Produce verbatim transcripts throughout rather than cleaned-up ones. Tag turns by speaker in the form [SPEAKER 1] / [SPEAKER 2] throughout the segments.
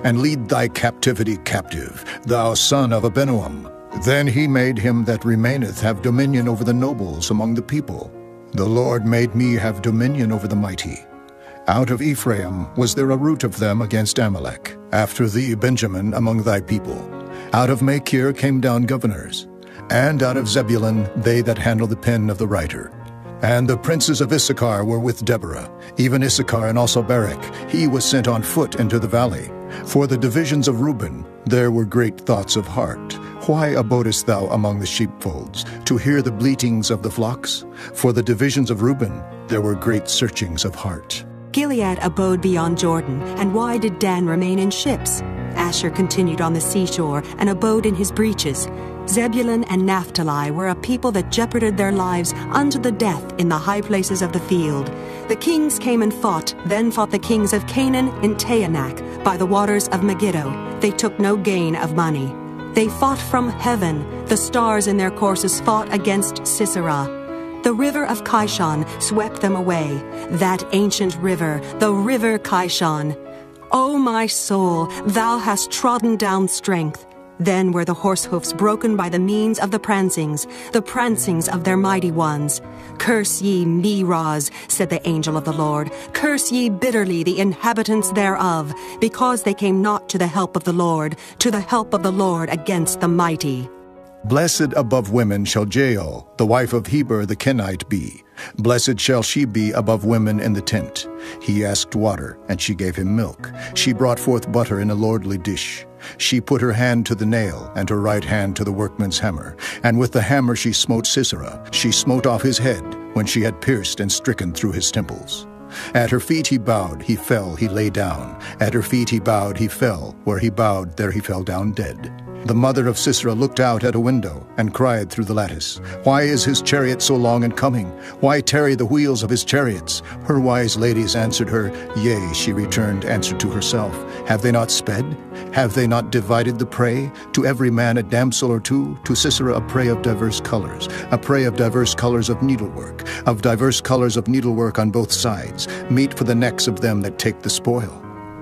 [SPEAKER 1] and lead thy captivity captive, thou son of Abinoam. Then he made him that remaineth have dominion over the nobles among the people. The Lord made me have dominion over the mighty. Out of Ephraim was there a root of them against Amalek. After thee, Benjamin, among thy people. Out of Machir came down governors, and out of Zebulun they that handle the pen of the writer. And the princes of Issachar were with Deborah, even Issachar and also Barak. He was sent on foot into the valley. For the divisions of Reuben there were great thoughts of heart. Why abodest thou among the sheepfolds, to hear the bleatings of the flocks? For the divisions of Reuben there were great searchings of heart.
[SPEAKER 2] Gilead abode beyond Jordan, and why did Dan remain in ships? Asher continued on the seashore, and abode in his breaches. Zebulun and Naphtali were a people that jeoparded their lives unto the death in the high places of the field. The kings came and fought, then fought the kings of Canaan in Taanach, by the waters of Megiddo. They took no gain of money. They fought from heaven, the stars in their courses fought against Sisera. The river of Kishon swept them away, that ancient river, the river Kishon. O my soul, thou hast trodden down strength. Then were the horse hoofs broken by the means of the prancings, the prancings of their mighty ones. Curse ye Meroz, said the angel of the Lord. Curse ye bitterly the inhabitants thereof, because they came not to the help of the Lord, to the help of the Lord against the mighty.
[SPEAKER 1] Blessed above women shall Jael, the wife of Heber the Kenite, be. Blessed shall she be above women in the tent. He asked water, and she gave him milk. She brought forth butter in a lordly dish. She put her hand to the nail, and her right hand to the workman's hammer. And with the hammer she smote Sisera. She smote off his head, when she had pierced and stricken through his temples. At her feet he bowed, he fell, he lay down. At her feet he bowed, he fell. Where he bowed, there he fell down dead. The mother of Sisera looked out at a window, and cried through the lattice, Why is his chariot so long in coming? Why tarry the wheels of his chariots? Her wise ladies answered her, Yea, she returned answer to herself. Have they not sped? Have they not divided the prey? To every man a damsel or two, to Sisera a prey of diverse colors, a prey of diverse colors of needlework, of diverse colors of needlework on both sides, meat for the necks of them that take the spoil.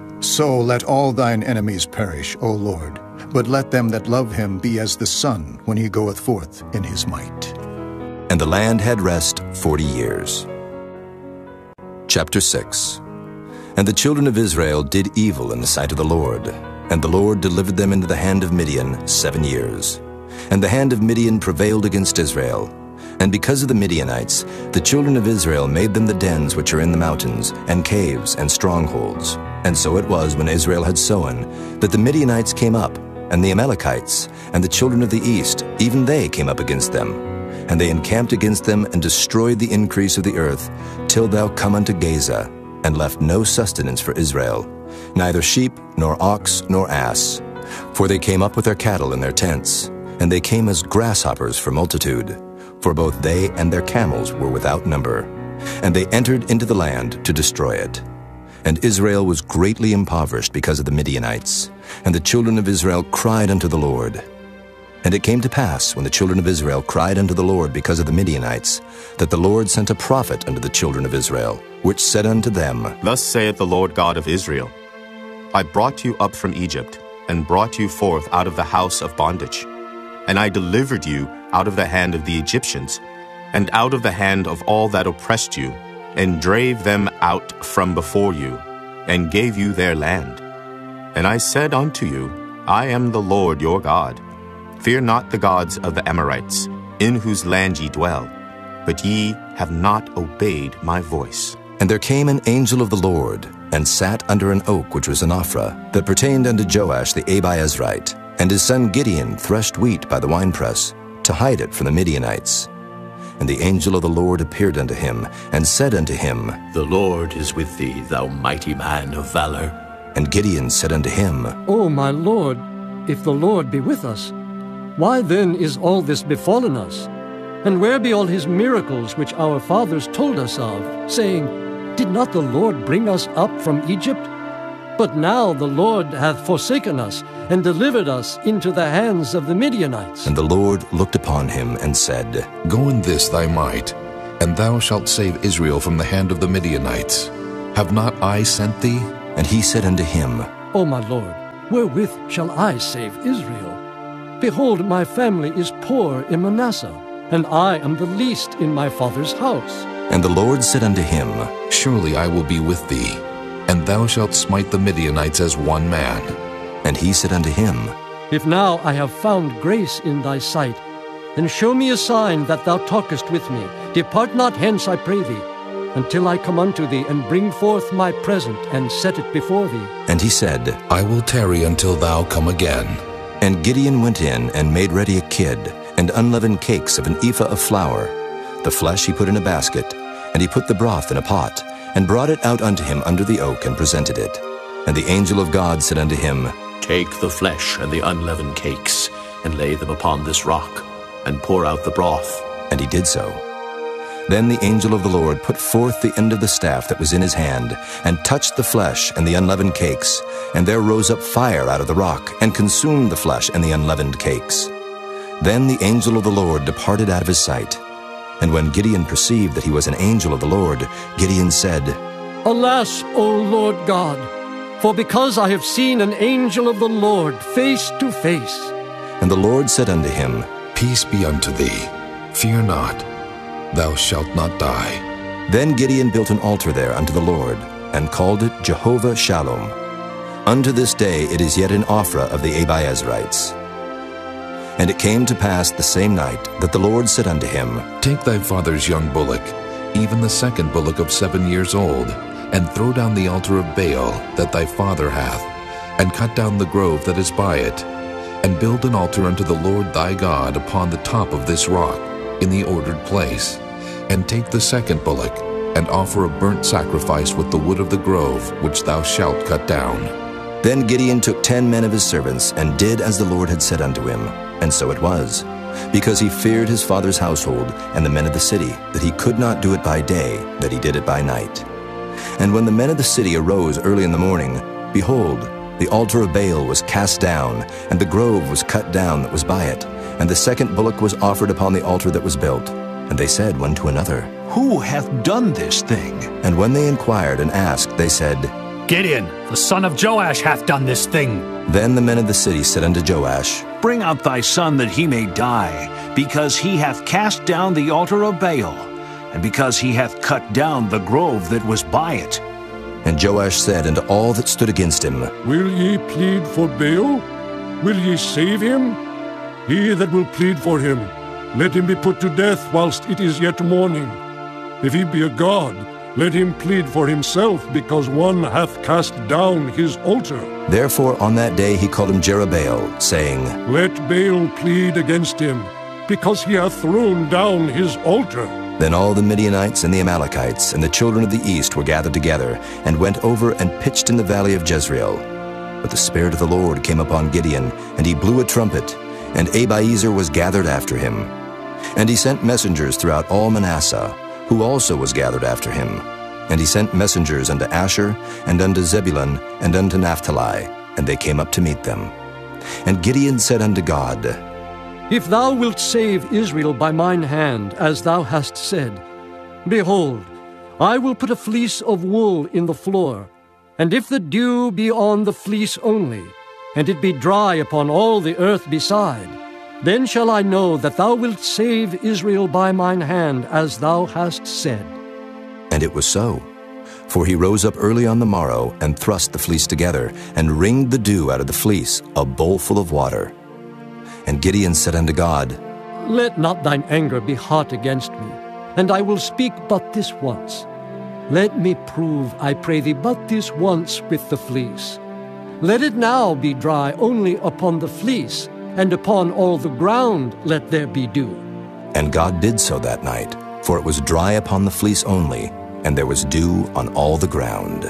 [SPEAKER 1] So let all thine enemies perish, O Lord, but let them that love him be as the sun when he goeth forth in his might.
[SPEAKER 3] And the land had rest forty years. Chapter six. And the children of Israel did evil in the sight of the Lord, and the Lord delivered them into the hand of Midian seven years. And the hand of Midian prevailed against Israel. And because of the Midianites, the children of Israel made them the dens which are in the mountains, and caves, and strongholds. And so it was, when Israel had sown, that the Midianites came up, and the Amalekites, and the children of the east, even they came up against them. And they encamped against them, and destroyed the increase of the earth, till thou come unto Gaza, and left no sustenance for Israel, neither sheep, nor ox, nor ass. For they came up with their cattle in their tents, and they came as grasshoppers for multitude. For both they and their camels were without number. And they entered into the land to destroy it. And Israel was greatly impoverished because of the Midianites. And the children of Israel cried unto the Lord. And it came to pass, when the children of Israel cried unto the Lord because of the Midianites, that the Lord sent a prophet unto the children of Israel, which said unto them,
[SPEAKER 4] Thus saith the Lord God of Israel, I brought you up from Egypt, and brought you forth out of the house of bondage. And I delivered you out of the hand of the Egyptians, and out of the hand of all that oppressed you, and drave them out from before you, and gave you their land. And I said unto you, I am the Lord your God. Fear not the gods of the Amorites, in whose land ye dwell, but ye have not obeyed my voice.
[SPEAKER 3] And there came an angel of the Lord, and sat under an oak which was in Ophrah, that pertained unto Joash the Abiezrite. And his son Gideon threshed wheat by the winepress, to hide it from the Midianites. And the angel of the Lord appeared unto him, and said unto him,
[SPEAKER 5] The Lord is with thee, thou mighty man of valor.
[SPEAKER 3] And Gideon said unto him,
[SPEAKER 6] O my Lord, if the Lord be with us, why then is all this befallen us? And where be all his miracles which our fathers told us of, saying, Did not the Lord bring us up from Egypt? But now the Lord hath forsaken us, and delivered us into the hands of the Midianites.
[SPEAKER 3] And the Lord looked upon him, and said,
[SPEAKER 7] Go in this thy might, and thou shalt save Israel from the hand of the Midianites. Have not I sent thee?
[SPEAKER 3] And he said unto him,
[SPEAKER 6] O my Lord, wherewith shall I save Israel? Behold, my family is poor in Manasseh, and I am the least in my father's house.
[SPEAKER 3] And the Lord said unto him,
[SPEAKER 7] Surely I will be with thee, and thou shalt smite the Midianites as one man.
[SPEAKER 3] And he said unto him,
[SPEAKER 6] If now I have found grace in thy sight, then show me a sign that thou talkest with me. Depart not hence, I pray thee, until I come unto thee, and bring forth my present, and set it before thee.
[SPEAKER 3] And he said,
[SPEAKER 7] I will tarry until thou come again.
[SPEAKER 3] And Gideon went in and made ready a kid, and unleavened cakes of an ephah of flour. The flesh he put in a basket, and he put the broth in a pot, and brought it out unto him under the oak, and presented it. And the angel of God said unto him,
[SPEAKER 5] Take the flesh and the unleavened cakes, and lay them upon this rock, and pour out the broth.
[SPEAKER 3] And he did so. Then the angel of the Lord put forth the end of the staff that was in his hand, and touched the flesh and the unleavened cakes, and there rose up fire out of the rock, and consumed the flesh and the unleavened cakes. Then the angel of the Lord departed out of his sight. And when Gideon perceived that he was an angel of the Lord, Gideon said,
[SPEAKER 6] Alas, O Lord God, for because I have seen an angel of the Lord face to face.
[SPEAKER 3] And the Lord said unto him,
[SPEAKER 7] Peace be unto thee. Fear not. Thou shalt not die.
[SPEAKER 3] Then Gideon built an altar there unto the Lord, and called it Jehovah Shalom. Unto this day it is yet in Ophrah of the Abiezrites. And it came to pass the same night that the Lord said unto him,
[SPEAKER 7] Take thy father's young bullock, even the second bullock of seven years old, and throw down the altar of Baal that thy father hath, and cut down the grove that is by it, and build an altar unto the Lord thy God upon the top of this rock, in the ordered place. And take the second bullock, and offer a burnt sacrifice with the wood of the grove which thou shalt cut down.
[SPEAKER 3] Then Gideon took ten men of his servants, and did as the Lord had said unto him. And so it was, because he feared his father's household and the men of the city, that he could not do it by day, that he did it by night. And when the men of the city arose early in the morning, behold, the altar of Baal was cast down, and the grove was cut down that was by it, and the second bullock was offered upon the altar that was built. And they said one to another,
[SPEAKER 8] Who hath done this thing?
[SPEAKER 3] And when they inquired and asked, they said,
[SPEAKER 8] Gideon, the son of Joash, hath done this thing.
[SPEAKER 3] Then the men of the city said unto Joash,
[SPEAKER 8] Bring out thy son that he may die, because he hath cast down the altar of Baal, and because he hath cut down the grove that was by it.
[SPEAKER 3] And Joash said unto all that stood against him,
[SPEAKER 9] Will ye plead for Baal? Will ye save him? He that will plead for him, let him be put to death whilst it is yet morning. If he be a god, let him plead for himself, because one hath cast down his altar.
[SPEAKER 3] Therefore on that day he called him Jerubbaal, saying,
[SPEAKER 9] Let Baal plead against him, because he hath thrown down his altar.
[SPEAKER 3] Then all the Midianites and the Amalekites and the children of the east were gathered together, and went over and pitched in the valley of Jezreel. But the Spirit of the Lord came upon Gideon, and he blew a trumpet, and Abiezer was gathered after him. And he sent messengers throughout all Manasseh, who also was gathered after him. And he sent messengers unto Asher, and unto Zebulun, and unto Naphtali, and they came up to meet them. And Gideon said unto God,
[SPEAKER 6] If thou wilt save Israel by mine hand, as thou hast said, behold, I will put a fleece of wool in the floor, and if the dew be on the fleece only, and it be dry upon all the earth beside, then shall I know that thou wilt save Israel by mine hand, as thou hast said.
[SPEAKER 3] And it was so. For he rose up early on the morrow, and thrust the fleece together, and wringed the dew out of the fleece, a bowlful of water. And Gideon said unto God,
[SPEAKER 6] Let not thine anger be hot against me, and I will speak but this once. Let me prove, I pray thee, but this once with the fleece. Let it now be dry only upon the fleece, and upon all the ground let there be dew.
[SPEAKER 3] And God did so that night, for it was dry upon the fleece only, and there was dew on all the ground.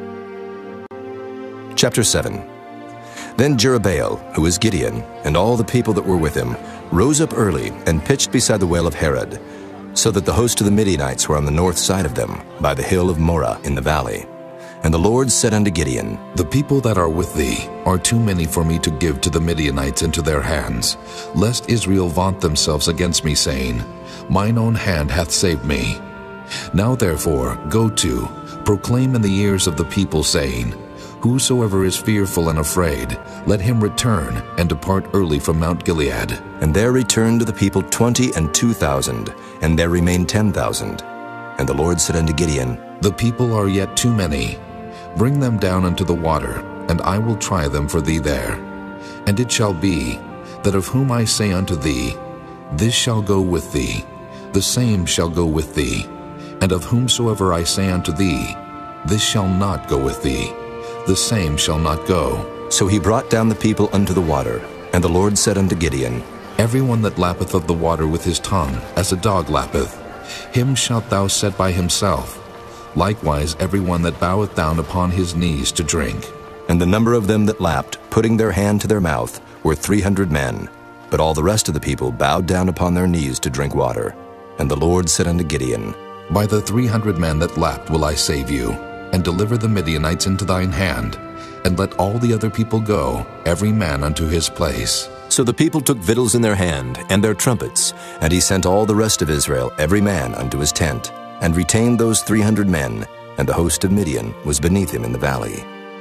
[SPEAKER 3] Chapter seven. Then Jerubbaal, who is Gideon, and all the people that were with him, rose up early, and pitched beside the well of Harod, so that the host of the Midianites were on the north side of them, by the hill of Moreh in the valley. And the Lord said unto Gideon,
[SPEAKER 7] The people that are with thee are too many for me to give to the Midianites into their hands, lest Israel vaunt themselves against me, saying, Mine own hand hath saved me. Now therefore go to, proclaim in the ears of the people, saying, Whosoever is fearful and afraid, let him return and depart early from Mount Gilead.
[SPEAKER 3] And there returned to the people twenty and two thousand, and there remained ten thousand. And the Lord said unto Gideon,
[SPEAKER 7] The people are yet too many. Bring them down unto the water, and I will try them for thee there. And it shall be, that of whom I say unto thee, This shall go with thee, the same shall go with thee. And of whomsoever I say unto thee, This shall not go with thee, the same shall not go.
[SPEAKER 3] So he brought down the people unto the water. And the Lord said unto Gideon,
[SPEAKER 7] Every one that lappeth of the water with his tongue, as a dog lappeth, him shalt thou set by himself. Likewise every one that boweth down upon his knees to drink.
[SPEAKER 3] And the number of them that lapped, putting their hand to their mouth, were three hundred men. But all the rest of the people bowed down upon their knees to drink water. And the Lord said unto Gideon,
[SPEAKER 7] By the three hundred men that lapped will I save you, and deliver the Midianites into thine hand, and let all the other people go, every man unto his place.
[SPEAKER 3] So the people took victuals in their hand, and their trumpets, and he sent all the rest of Israel, every man unto his tent, and retained those three hundred men, and the host of Midian was beneath him in the valley.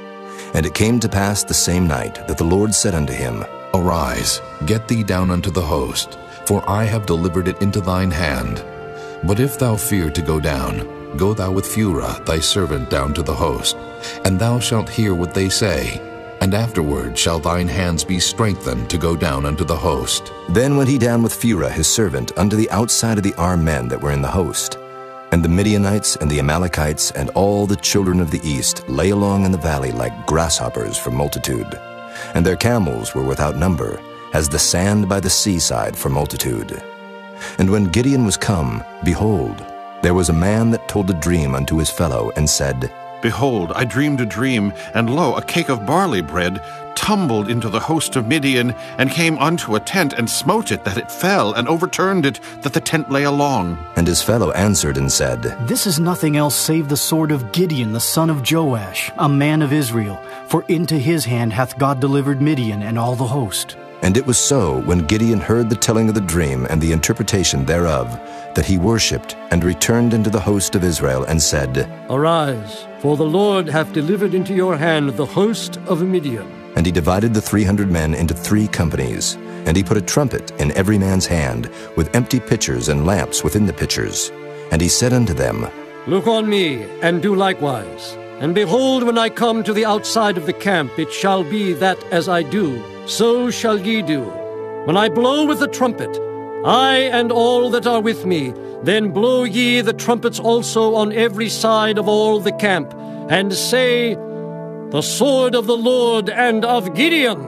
[SPEAKER 3] And it came to pass the same night that the Lord said unto him,
[SPEAKER 7] Arise, get thee down unto the host, for I have delivered it into thine hand. But if thou fear to go down, go thou with Phurah thy servant down to the host, and thou shalt hear what they say, and afterward shall thine hands be strengthened to go down unto the host.
[SPEAKER 3] Then went he down with Phurah his servant unto the outside of the armed men that were in the host. And the Midianites and the Amalekites and all the children of the east lay along in the valley like grasshoppers for multitude. And their camels were without number, as the sand by the seaside for multitude. And when Gideon was come, behold, there was a man that told a dream unto his fellow, and said,
[SPEAKER 10] Behold, I dreamed a dream, and lo, a cake of barley bread tumbled into the host of Midian, and came unto a tent, and smote it, that it fell, and overturned it, that the tent lay along.
[SPEAKER 3] And his fellow answered and said,
[SPEAKER 11] This is nothing else save the sword of Gideon the son of Joash, a man of Israel, for into his hand hath God delivered Midian and all the host.
[SPEAKER 3] And it was so, when Gideon heard the telling of the dream and the interpretation thereof, that he worshipped, and returned into the host of Israel, and said,
[SPEAKER 6] Arise, for the Lord hath delivered into your hand the host of Midian.
[SPEAKER 3] And he divided the three hundred men into three companies, and he put a trumpet in every man's hand, with empty pitchers and lamps within the pitchers. And he said unto them,
[SPEAKER 6] Look on me, and do likewise. And behold, when I come to the outside of the camp, it shall be that as I do, so shall ye do. When I blow with the trumpet, I and all that are with me, then blow ye the trumpets also on every side of all the camp, and say, The sword of the Lord and of Gideon.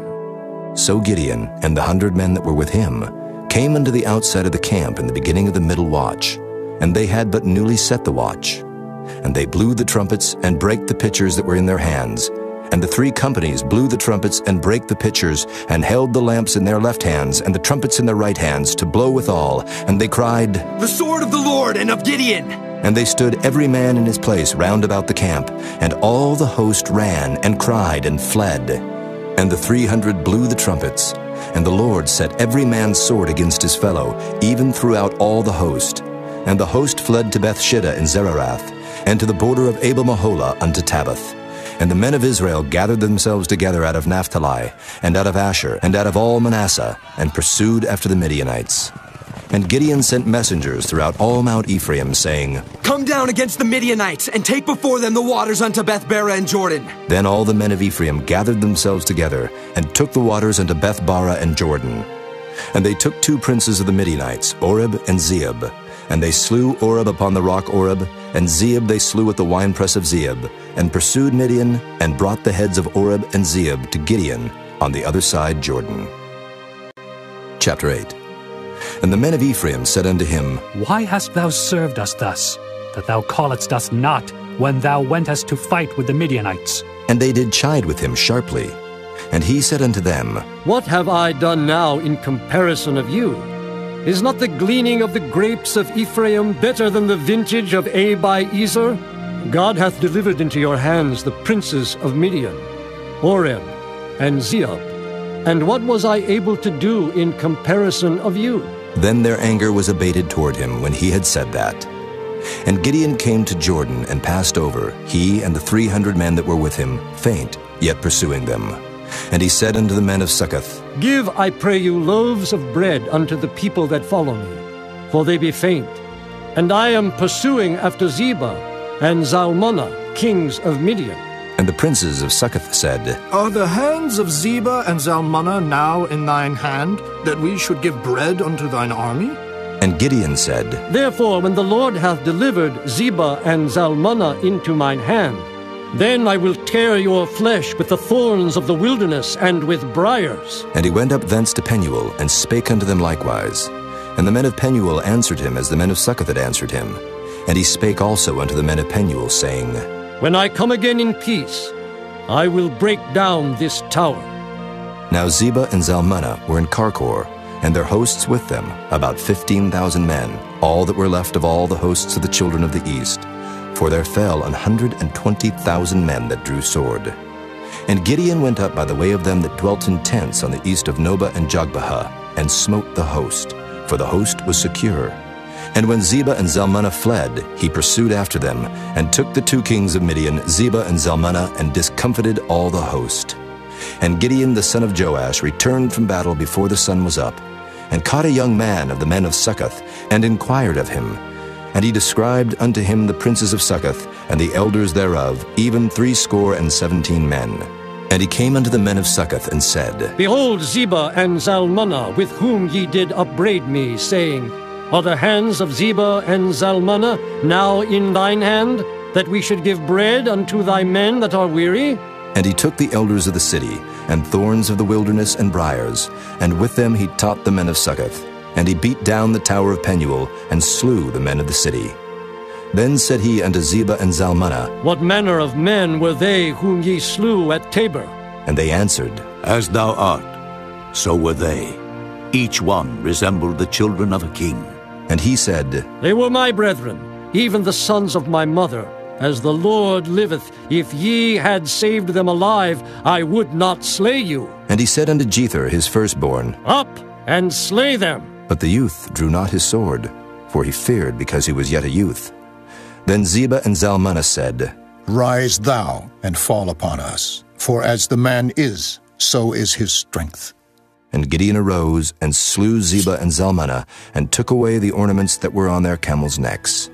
[SPEAKER 3] So Gideon and the hundred men that were with him came unto the outside of the camp in the beginning of the middle watch, and they had but newly set the watch. And they blew the trumpets, and brake the pitchers that were in their hands. And the three companies blew the trumpets, and brake the pitchers, and held the lamps in their left hands, and the trumpets in their right hands, to blow withal. And they cried,
[SPEAKER 12] The sword of the Lord and of Gideon!
[SPEAKER 3] And they stood every man in his place round about the camp, and all the host ran, and cried, and fled. And the three hundred blew the trumpets, and the Lord set every man's sword against his fellow, even throughout all the host. And the host fled to Bethshidda and Zererath, and to the border of Abel-Meholah unto Tabbath. And the men of Israel gathered themselves together out of Naphtali, and out of Asher, and out of all Manasseh, and pursued after the Midianites. And Gideon sent messengers throughout all Mount Ephraim, saying,
[SPEAKER 12] Come down against the Midianites, and take before them the waters unto Beth-bara and Jordan.
[SPEAKER 3] Then all the men of Ephraim gathered themselves together, and took the waters unto Beth-bara and Jordan. And they took two princes of the Midianites, Oreb and Zeeb. And they slew Oreb upon the rock Oreb, and Zeeb they slew at the winepress of Zeeb, and pursued Midian, and brought the heads of Oreb and Zeeb to Gideon on the other side Jordan. Chapter eight. And the men of Ephraim said unto him,
[SPEAKER 13] Why hast thou served us thus, that thou calledst us not, when thou wentest to fight with the Midianites?
[SPEAKER 3] And they did chide with him sharply. And he said unto them,
[SPEAKER 6] What have I done now in comparison of you? Is not the gleaning of the grapes of Ephraim better than the vintage of Abi-Ezer? God hath delivered into your hands the princes of Midian, Oreb, and Zeeb. And what was I able to do in comparison of you?
[SPEAKER 3] Then their anger was abated toward him when he had said that. And Gideon came to Jordan and passed over, he and the three hundred men that were with him, faint, yet pursuing them. And he said unto the men of Succoth,
[SPEAKER 6] Give, I pray you, loaves of bread unto the people that follow me, for they be faint. And I am pursuing after Zebah and Zalmunna, kings of Midian.
[SPEAKER 3] And the princes of Succoth said,
[SPEAKER 14] Are the hands of Zebah and Zalmunna now in thine hand, that we should give bread unto thine army?
[SPEAKER 3] And Gideon said,
[SPEAKER 6] Therefore, when the Lord hath delivered Zebah and Zalmunna into mine hand, then I will tear your flesh with the thorns of the wilderness and with briars.
[SPEAKER 3] And he went up thence to Penuel, and spake unto them likewise. And the men of Penuel answered him as the men of Succoth had answered him. And he spake also unto the men of Penuel, saying,
[SPEAKER 6] When I come again in peace, I will break down this tower.
[SPEAKER 3] Now Zebah and Zalmunna were in Karkor, and their hosts with them, about fifteen thousand men, all that were left of all the hosts of the children of the east. For there fell an hundred and twenty thousand men that drew sword. And Gideon went up by the way of them that dwelt in tents on the east of Nobah and Jogbehah, and smote the host, for the host was secure. And when Zebah and Zalmunna fled, he pursued after them, and took the two kings of Midian, Zebah and Zalmunna, and discomfited all the host. And Gideon the son of Joash returned from battle before the sun was up, and caught a young man of the men of Succoth, and inquired of him. And he described unto him the princes of Succoth, and the elders thereof, even threescore and seventeen men. And he came unto the men of Succoth, and said,
[SPEAKER 6] Behold Zebah and Zalmunna, with whom ye did upbraid me, saying, Are the hands of Zebah and Zalmunna now in thine hand, that we should give bread unto thy men that are weary?
[SPEAKER 3] And he took the elders of the city, and thorns of the wilderness and briars, and with them he taught the men of Succoth. And he beat down the tower of Penuel, and slew the men of the city. Then said he unto Zebah and Zalmunna,
[SPEAKER 6] What manner of men were they whom ye slew at Tabor?
[SPEAKER 3] And they answered,
[SPEAKER 15] As thou art, so were they. Each one resembled the children of a king.
[SPEAKER 3] And he said,
[SPEAKER 6] They were my brethren, even the sons of my mother. As the Lord liveth, if ye had saved them alive, I would not slay you.
[SPEAKER 3] And he said unto Jether his firstborn,
[SPEAKER 6] Up, and slay them.
[SPEAKER 3] But the youth drew not his sword, for he feared because he was yet a youth. Then Zebah and Zalmunna said,
[SPEAKER 1] Rise thou, and fall upon us, for as the man is, so is his strength.
[SPEAKER 3] And Gideon arose, and slew Zebah and Zalmunna, and took away the ornaments that were on their camels' necks.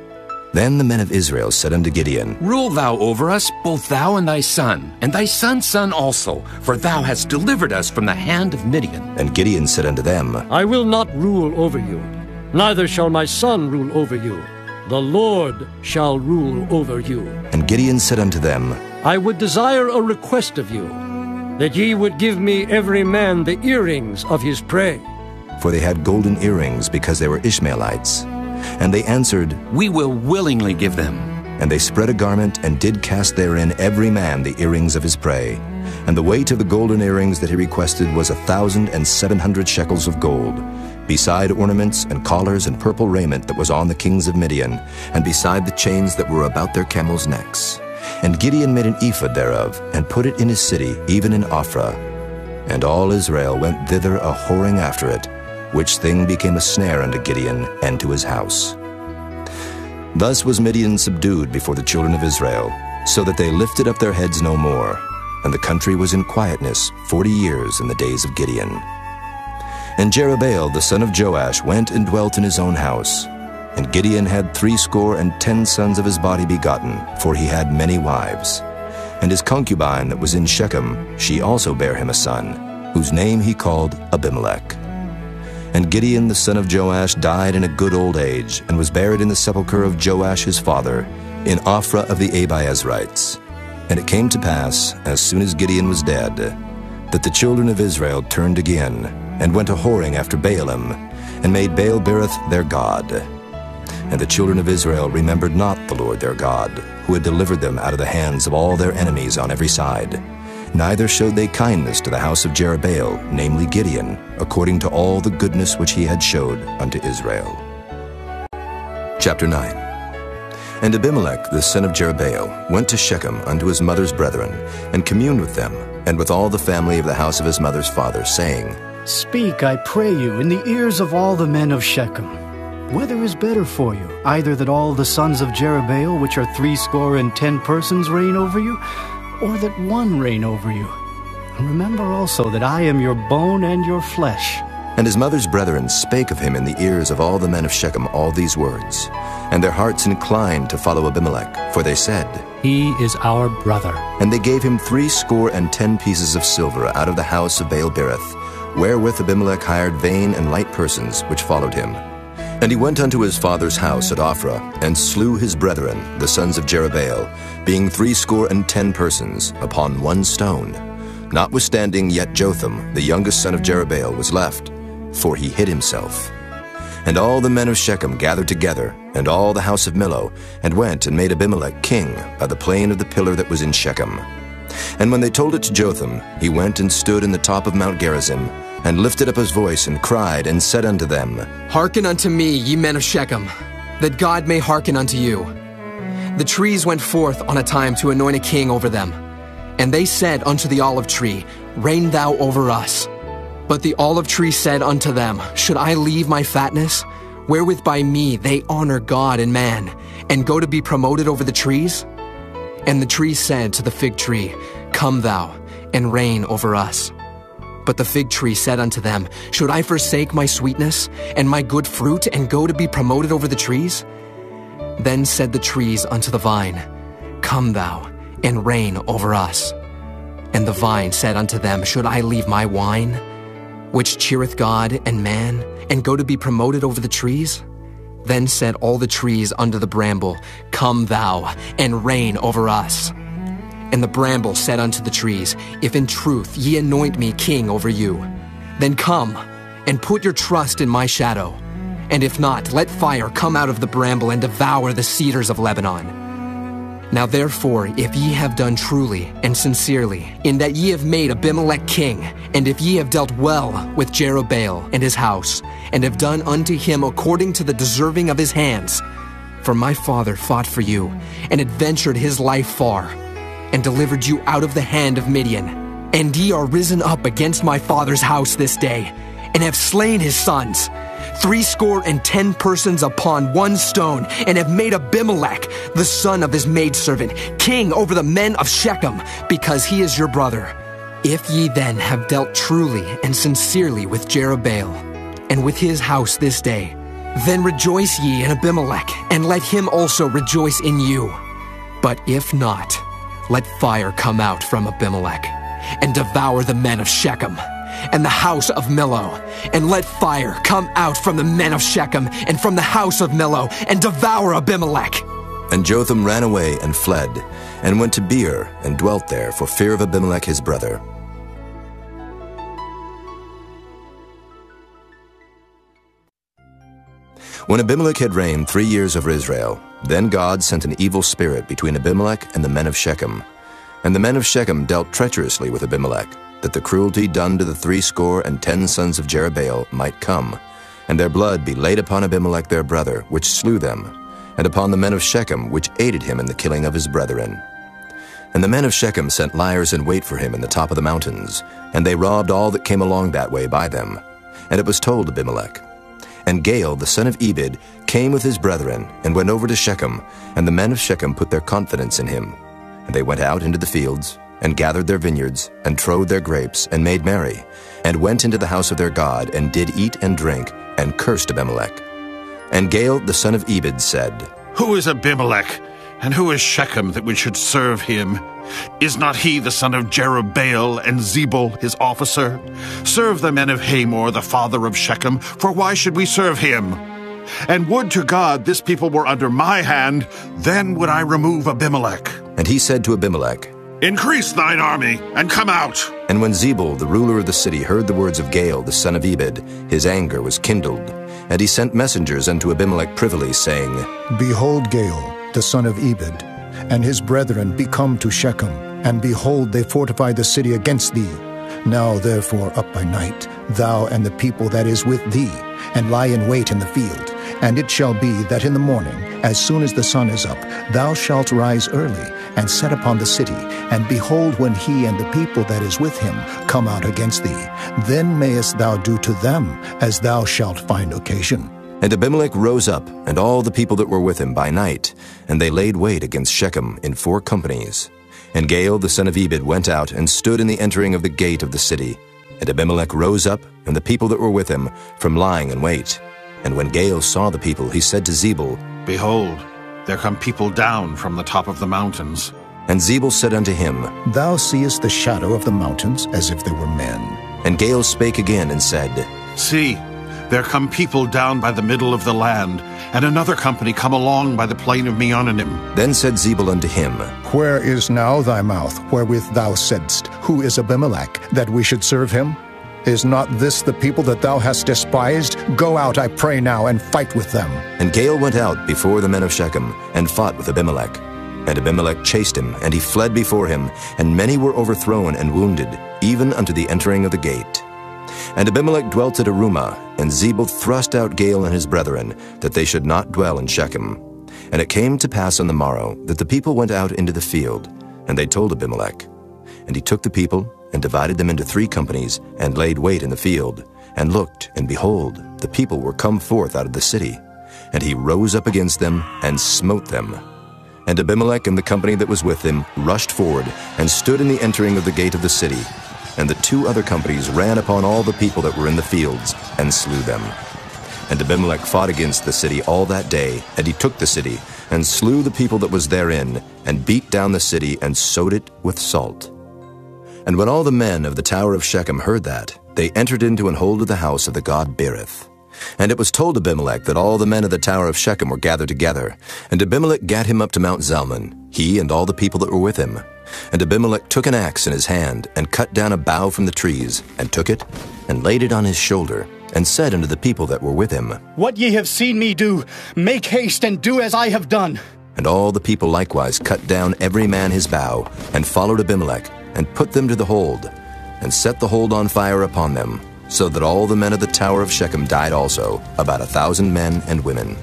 [SPEAKER 3] Then the men of Israel said unto Gideon,
[SPEAKER 16] Rule thou over us, both thou and thy son, and thy son's son also, for thou hast delivered us from the hand of Midian.
[SPEAKER 3] And Gideon said unto them,
[SPEAKER 6] I will not rule over you, neither shall my son rule over you. The Lord shall rule over you.
[SPEAKER 3] And Gideon said unto them,
[SPEAKER 6] I would desire a request of you, that ye would give me every man the earrings of his prey.
[SPEAKER 3] For they had golden earrings, because they were Ishmaelites. And they answered,
[SPEAKER 16] We will willingly give them.
[SPEAKER 3] And they spread a garment, and did cast therein every man the earrings of his prey. And the weight of the golden earrings that he requested was a thousand and seven hundred shekels of gold, beside ornaments and collars and purple raiment that was on the kings of Midian, and beside the chains that were about their camels' necks. And Gideon made an ephod thereof, and put it in his city, even in Ophrah. And all Israel went thither a whoring after it, which thing became a snare unto Gideon and to his house. Thus was Midian subdued before the children of Israel, so that they lifted up their heads no more, and the country was in quietness forty years in the days of Gideon. And Jerubbaal the son of Joash went and dwelt in his own house. And Gideon had threescore and ten sons of his body begotten, for he had many wives. And his concubine that was in Shechem, she also bare him a son, whose name he called Abimelech. And Gideon the son of Joash died in a good old age, and was buried in the sepulchre of Joash his father, in Ophrah of the Abiezrites. And it came to pass, as soon as Gideon was dead, that the children of Israel turned again, and went a whoring after Baalim, and made Baal-berith their god. And the children of Israel remembered not the Lord their God, who had delivered them out of the hands of all their enemies on every side. Neither showed they kindness to the house of Jerubbaal, namely Gideon, according to all the goodness which he had showed unto Israel. Chapter nine. And Abimelech the son of Jerubbaal went to Shechem unto his mother's brethren, and communed with them, and with all the family of the house of his mother's father, saying,
[SPEAKER 11] Speak, I pray you, in the ears of all the men of Shechem. Whether is better for you, either that all the sons of Jerubbaal, which are threescore and ten persons, reign over you, or that one reign over you? And remember also that I am your bone and your flesh.
[SPEAKER 3] And his mother's brethren spake of him in the ears of all the men of Shechem all these words. And their hearts inclined to follow Abimelech, for they said,
[SPEAKER 13] He is our brother.
[SPEAKER 3] And they gave him threescore and ten pieces of silver out of the house of Baal-berith, wherewith Abimelech hired vain and light persons which followed him. And he went unto his father's house at Ophrah, and slew his brethren, the sons of Jerubbaal, being threescore and ten persons, upon one stone. Notwithstanding yet Jotham, the youngest son of Jerubbaal, was left, for he hid himself. And all the men of Shechem gathered together, and all the house of Millo, and went and made Abimelech king by the plain of the pillar that was in Shechem. And when they told it to Jotham, he went and stood in the top of Mount Gerizim, and lifted up his voice, and cried, and said unto them,
[SPEAKER 12] Hearken unto me, ye men of Shechem, that God may hearken unto you. The trees went forth on a time to anoint a king over them. And they said unto the olive tree, Reign thou over us. But the olive tree said unto them, Should I leave my fatness, wherewith by me they honor God and man, and go to be promoted over the trees? And the tree said to the fig tree, Come thou, and reign over us. But the fig tree said unto them, Should I forsake my sweetness, and my good fruit, and go to be promoted over the trees? Then said the trees unto the vine, Come thou, and reign over us. And the vine said unto them, Should I leave my wine, which cheereth God and man, and go to be promoted over the trees? Then said all the trees unto the bramble, Come thou, and reign over us. And the bramble said unto the trees, If in truth ye anoint me king over you, then come, and put your trust in my shadow. And if not, let fire come out of the bramble, and devour the cedars of Lebanon. Now therefore, if ye have done truly and sincerely, in that ye have made Abimelech king, and if ye have dealt well with Jerubbaal and his house, and have done unto him according to the deserving of his hands, for my father fought for you, and adventured his life far, and delivered you out of the hand of Midian. And ye are risen up against my father's house this day, and have slain his sons, threescore and ten persons upon one stone, and have made Abimelech, the son of his maidservant, king over the men of Shechem, because he is your brother. If ye then have dealt truly and sincerely with Jerubbaal, and with his house this day, then rejoice ye in Abimelech, and let him also rejoice in you. But if not, let fire come out from Abimelech, and devour the men of Shechem, and the house of Millo, and let fire come out from the men of Shechem, and from the house of Millo, and devour Abimelech.
[SPEAKER 3] And Jotham ran away and fled, and went to Beer, and dwelt there for fear of Abimelech his brother. When Abimelech had reigned three years over Israel, then God sent an evil spirit between Abimelech and the men of Shechem. And the men of Shechem dealt treacherously with Abimelech, that the cruelty done to the threescore and ten sons of Jerubbaal might come, and their blood be laid upon Abimelech their brother, which slew them, and upon the men of Shechem, which aided him in the killing of his brethren. And the men of Shechem sent liers in wait for him in the top of the mountains, and they robbed all that came along that way by them. And it was told Abimelech. And Gaal, the son of Ebed, came with his brethren, and went over to Shechem, and the men of Shechem put their confidence in him. And they went out into the fields, and gathered their vineyards, and trode their grapes, and made merry, and went into the house of their God, and did eat and drink, and cursed Abimelech. And Gaal, the son of Ebed, said,
[SPEAKER 10] Who is Abimelech, and who is Shechem, that we should serve him? Is not he the son of Jerubbaal, and Zebul his officer? Serve the men of Hamor, the father of Shechem, for why should we serve him? And would to God this people were under my hand, then would I remove Abimelech.
[SPEAKER 3] And he said to Abimelech,
[SPEAKER 10] Increase thine army, and come out.
[SPEAKER 3] And when Zebul, the ruler of the city, heard the words of Gaal, the son of Ebed, his anger was kindled. And he sent messengers unto Abimelech privily, saying,
[SPEAKER 1] Behold, Gaal, the son of Ebed, and his brethren be come to Shechem, and behold, they fortify the city against thee. Now therefore up by night, thou and the people that is with thee, and lie in wait in the field. And it shall be that in the morning, as soon as the sun is up, thou shalt rise early, and set upon the city, and behold, when he and the people that is with him come out against thee, then mayest thou do to them as thou shalt find occasion.
[SPEAKER 3] And Abimelech rose up, and all the people that were with him by night, and they laid wait against Shechem in four companies. And Gaal the son of Ebed went out and stood in the entering of the gate of the city. And Abimelech rose up, and the people that were with him, from lying in wait. And when Gaal saw the people, he said to Zebul,
[SPEAKER 10] Behold, there come people down from the top of the mountains.
[SPEAKER 3] And Zebul said unto him,
[SPEAKER 1] Thou seest the shadow of the mountains as if they were men.
[SPEAKER 3] And Gaal spake again and said,
[SPEAKER 10] See, there come people down by the middle of the land, and another company come along by the plain of Meonanim.
[SPEAKER 3] Then said Zebul unto him,
[SPEAKER 1] Where is now thy mouth, wherewith thou saidst, Who is Abimelech, that we should serve him? Is not this the people that thou hast despised? Go out, I pray now, and fight with them.
[SPEAKER 3] And Gaal went out before the men of Shechem, and fought with Abimelech. And Abimelech chased him, and he fled before him, and many were overthrown and wounded, even unto the entering of the gate. And Abimelech dwelt at Arumah, and Zebul thrust out Gaal and his brethren, that they should not dwell in Shechem. And it came to pass on the morrow, that the people went out into the field, and they told Abimelech. And he took the people, and divided them into three companies, and laid wait in the field, and looked, and behold, the people were come forth out of the city. And he rose up against them, and smote them. And Abimelech and the company that was with him rushed forward, and stood in the entering of the gate of the city. And the two other companies ran upon all the people that were in the fields, and slew them. And Abimelech fought against the city all that day, and he took the city, and slew the people that was therein, and beat down the city, and sowed it with salt. And when all the men of the tower of Shechem heard that, they entered into and hold of the house of the god Berith. And it was told Abimelech that all the men of the tower of Shechem were gathered together. And Abimelech gat him up to Mount Zalmon, he and all the people that were with him. And Abimelech took an axe in his hand, and cut down a bough from the trees, and took it, and laid it on his shoulder, and said unto the people that were with him,
[SPEAKER 11] What ye have seen me do, make haste and do as I have done.
[SPEAKER 3] And all the people likewise cut down every man his bough, and followed Abimelech, and put them to the hold, and set the hold on fire upon them, so that all the men of the tower of Shechem died also, about a thousand men and women.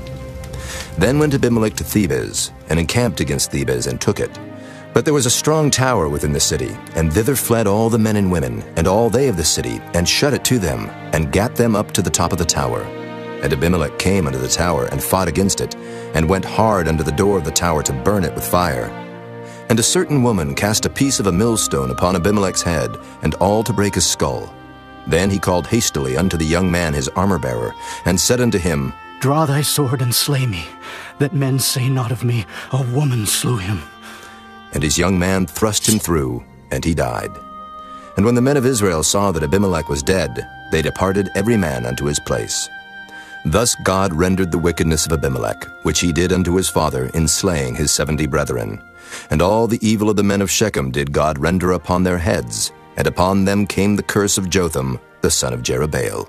[SPEAKER 3] Then went Abimelech to Thebez, and encamped against Thebez, and took it. But there was a strong tower within the city, and thither fled all the men and women, and all they of the city, and shut it to them, and gat them up to the top of the tower. And Abimelech came unto the tower, and fought against it, and went hard unto the door of the tower to burn it with fire. And a certain woman cast a piece of a millstone upon Abimelech's head, and all to break his skull. Then he called hastily unto the young man his armor-bearer, and said unto him,
[SPEAKER 11] Draw thy sword and slay me, that men say not of me, A woman slew him.
[SPEAKER 3] And his young man thrust him through, and he died. And when the men of Israel saw that Abimelech was dead, they departed every man unto his place. Thus God rendered the wickedness of Abimelech, which he did unto his father in slaying his seventy brethren. And all the evil of the men of Shechem did God render upon their heads, and upon them came the curse of Jotham, the son of Jerubbaal.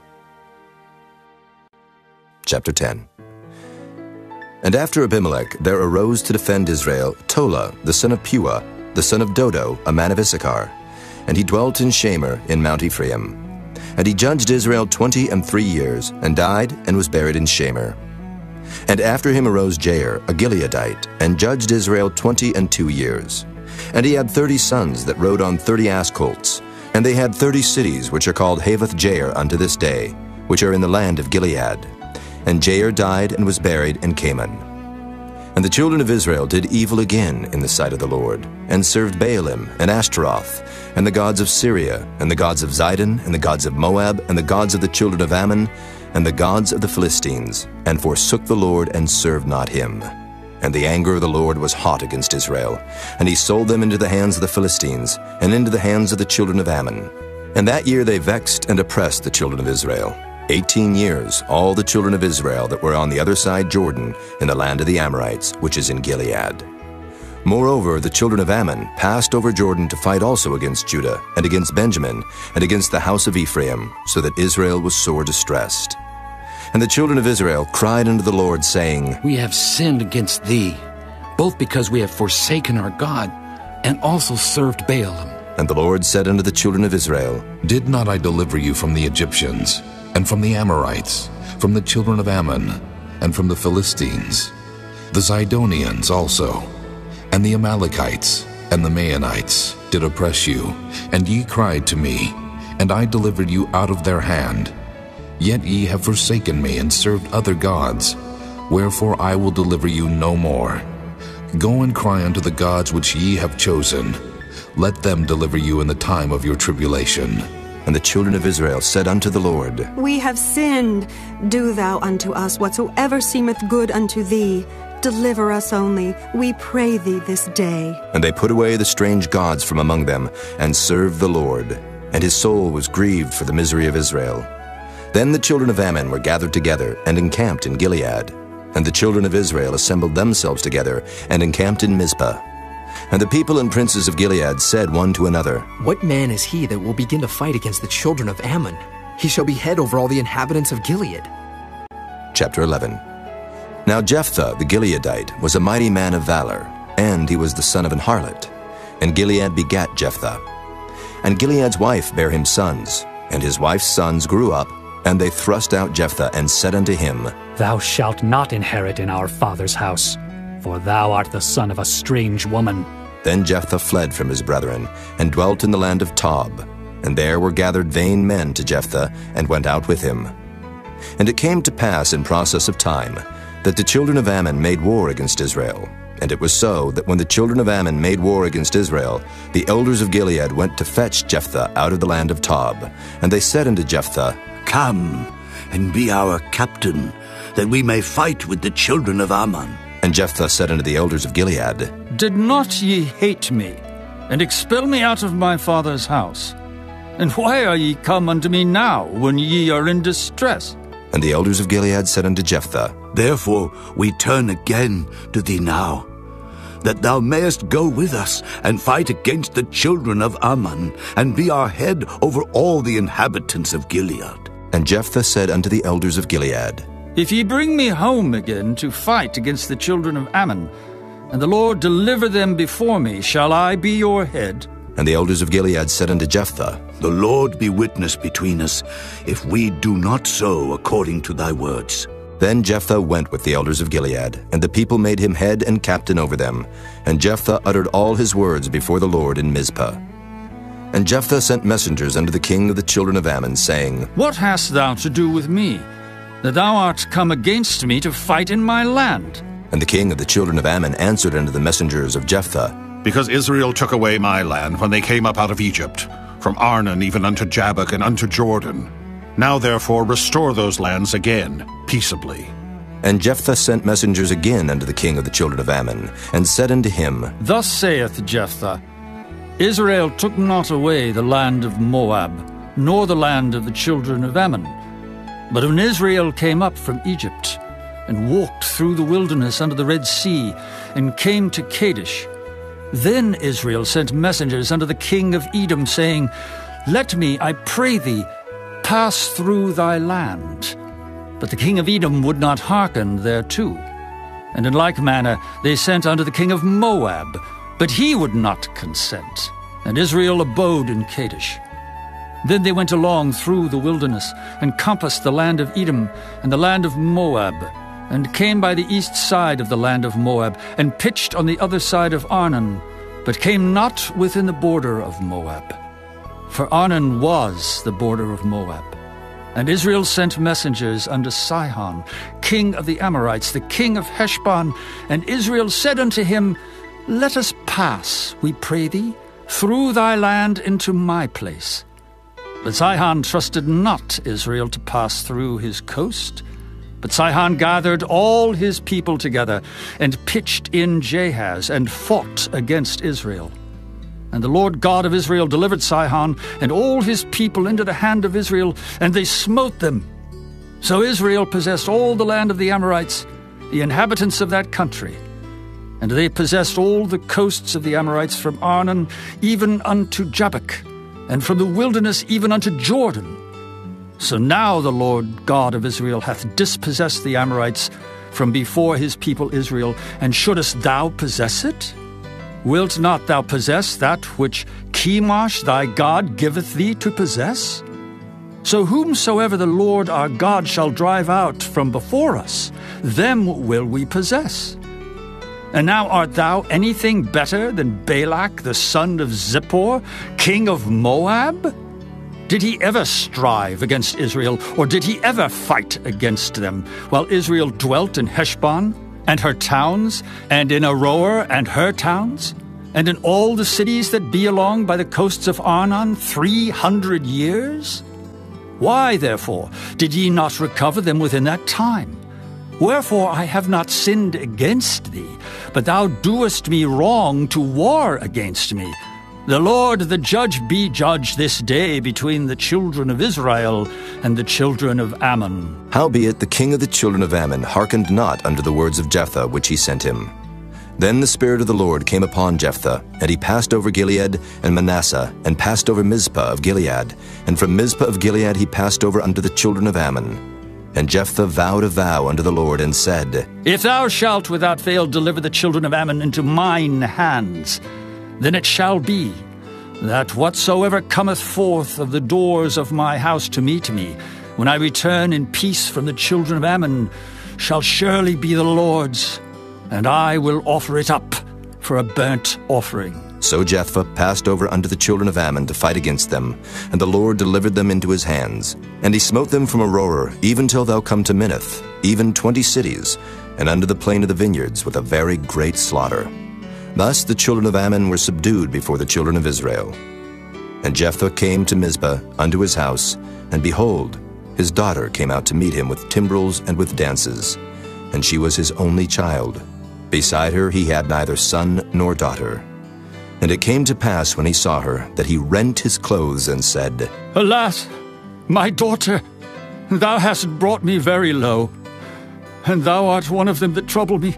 [SPEAKER 3] Chapter ten. And after Abimelech there arose to defend Israel Tola, the son of Puah, the son of Dodo, a man of Issachar. And he dwelt in Shamir in Mount Ephraim. And he judged Israel twenty and three years, and died, and was buried in Shamir. And after him arose Jair, a Gileadite, and judged Israel twenty and two years. And he had thirty sons that rode on thirty ass colts. And they had thirty cities, which are called Havoth Jair unto this day, which are in the land of Gilead. And Jair died and was buried in Canaan. And the children of Israel did evil again in the sight of the Lord, and served Baalim and Ashtaroth, and the gods of Syria, and the gods of Zidon, and the gods of Moab, and the gods of the children of Ammon, and the gods of the Philistines, and forsook the Lord, and served not him. And the anger of the Lord was hot against Israel, and he sold them into the hands of the Philistines, and into the hands of the children of Ammon. And that year they vexed and oppressed the children of Israel. Eighteen years, all the children of Israel that were on the other side Jordan, in the land of the Amorites, which is in Gilead. Moreover, the children of Ammon passed over Jordan to fight also against Judah, and against Benjamin, and against the house of Ephraim, so that Israel was sore distressed. And the children of Israel cried unto the Lord, saying,
[SPEAKER 16] We have sinned against thee, both because we have forsaken our God, and also served Baalim.
[SPEAKER 3] And the Lord said unto the children of Israel,
[SPEAKER 7] Did not I deliver you from the Egyptians, and from the Amorites, from the children of Ammon, and from the Philistines, the Zidonians also, and the Amalekites, and the Maonites did oppress you, and ye cried to me, and I delivered you out of their hand. Yet ye have forsaken me, and served other gods, wherefore I will deliver you no more. Go and cry unto the gods which ye have chosen, let them deliver you in the time of your tribulation.
[SPEAKER 3] And the children of Israel said unto the Lord,
[SPEAKER 2] We have sinned. Do thou unto us whatsoever seemeth good unto thee. Deliver us only, we pray thee this day.
[SPEAKER 3] And they put away the strange gods from among them, and served the Lord. And his soul was grieved for the misery of Israel. Then the children of Ammon were gathered together, and encamped in Gilead. And the children of Israel assembled themselves together, and encamped in Mizpah. And the people and princes of Gilead said one to another,
[SPEAKER 12] What man is he that will begin to fight against the children of Ammon? He shall be head over all the inhabitants of Gilead.
[SPEAKER 3] Chapter eleven. Now Jephthah the Gileadite was a mighty man of valor, and he was the son of an harlot. And Gilead begat Jephthah. And Gilead's wife bare him sons, and his wife's sons grew up, and they thrust out Jephthah, and said unto him,
[SPEAKER 13] Thou shalt not inherit in our father's house, for thou art the son of a strange woman.
[SPEAKER 3] Then Jephthah fled from his brethren, and dwelt in the land of Tob. And there were gathered vain men to Jephthah, and went out with him. And it came to pass in process of time, that the children of Ammon made war against Israel. And it was so, that when the children of Ammon made war against Israel, the elders of Gilead went to fetch Jephthah out of the land of Tob. And they said unto Jephthah,
[SPEAKER 15] Come, and be our captain, that we may fight with the children of Ammon.
[SPEAKER 3] And Jephthah said unto the elders of Gilead,
[SPEAKER 17] Did not ye hate me, and expel me out of my father's house? And why are ye come unto me now, when ye are in distress?
[SPEAKER 3] And the elders of Gilead said unto Jephthah,
[SPEAKER 15] Therefore we turn again to thee now, that thou mayest go with us, and fight against the children of Ammon, and be our head over all the inhabitants of Gilead.
[SPEAKER 3] And Jephthah said unto the elders of Gilead,
[SPEAKER 17] If ye bring me home again to fight against the children of Ammon, and the Lord deliver them before me, shall I be your head?
[SPEAKER 3] And the elders of Gilead said unto Jephthah,
[SPEAKER 15] The Lord be witness between us, if we do not so according to thy words.
[SPEAKER 3] Then Jephthah went with the elders of Gilead, and the people made him head and captain over them. And Jephthah uttered all his words before the Lord in Mizpah. And Jephthah sent messengers unto the king of the children of Ammon, saying,
[SPEAKER 17] What hast thou to do with me, that thou art come against me to fight in my land?
[SPEAKER 3] And the king of the children of Ammon answered unto the messengers of Jephthah,
[SPEAKER 10] Because Israel took away my land when they came up out of Egypt, from Arnon even unto Jabbok and unto Jordan. Now therefore restore those lands again, peaceably.
[SPEAKER 3] And Jephthah sent messengers again unto the king of the children of Ammon, and said unto him,
[SPEAKER 17] Thus saith Jephthah, Israel took not away the land of Moab, nor the land of the children of Ammon. But when Israel came up from Egypt, and walked through the wilderness under the Red Sea, and came to Kadesh, then Israel sent messengers unto the king of Edom, saying, Let me, I pray thee, pass through thy land. But the king of Edom would not hearken thereto. And in like manner they sent unto the king of Moab, but he would not consent. And Israel abode in Kadesh. Then they went along through the wilderness, and compassed the land of Edom, and the land of Moab, and came by the east side of the land of Moab, and pitched on the other side of Arnon, but came not within the border of Moab. For Arnon was the border of Moab. And Israel sent messengers unto Sihon, king of the Amorites, the king of Heshbon. And Israel said unto him, Let us pass, we pray thee, through thy land into my place. But Sihon trusted not Israel to pass through his coast. But Sihon gathered all his people together, and pitched in Jahaz, and fought against Israel. And the Lord God of Israel delivered Sihon and all his people into the hand of Israel, and they smote them. So Israel possessed all the land of the Amorites, the inhabitants of that country. And they possessed all the coasts of the Amorites from Arnon even unto Jabbok, and from the wilderness even unto Jordan. So now the Lord God of Israel hath dispossessed the Amorites from before his people Israel, and shouldest thou possess it? Wilt not thou possess that which Chemosh thy God giveth thee to possess? So whomsoever the Lord our God shall drive out from before us, them will we possess. And now art thou anything better than Balak the son of Zippor, king of Moab? Did he ever strive against Israel, or did he ever fight against them, while Israel dwelt in Heshbon and her towns, and in Aroer and her towns? and in all the cities that be along by the coasts of Arnon three hundred years? Why, therefore, did ye not recover them within that time? Wherefore I have not sinned against thee, but thou doest me wrong to war against me. The Lord the judge be judge this day between the children of Israel and the children of Ammon.
[SPEAKER 3] Howbeit the king of the children of Ammon hearkened not unto the words of Jephthah which he sent him. Then the Spirit of the Lord came upon Jephthah, and he passed over Gilead and Manasseh, and passed over Mizpah of Gilead, and from Mizpah of Gilead he passed over unto the children of Ammon. And Jephthah vowed a vow unto the Lord, and said,
[SPEAKER 17] If thou shalt without fail deliver the children of Ammon into mine hands, then it shall be, that whatsoever cometh forth of the doors of my house to meet me, when I return in peace from the children of Ammon, shall surely be the Lord's, and I will offer it up for a burnt offering.
[SPEAKER 3] So Jephthah passed over unto the children of Ammon to fight against them, and the Lord delivered them into his hands. And he smote them from Aroer, even till thou come to Minnith, even twenty cities, and unto the plain of the vineyards, with a very great slaughter. Thus the children of Ammon were subdued before the children of Israel. And Jephthah came to Mizpah unto his house, and behold, his daughter came out to meet him with timbrels and with dances, and she was his only child. Beside her he had neither son nor daughter. And it came to pass when he saw her, that he rent his clothes and said,
[SPEAKER 17] Alas, my daughter, thou hast brought me very low, and thou art one of them that trouble me.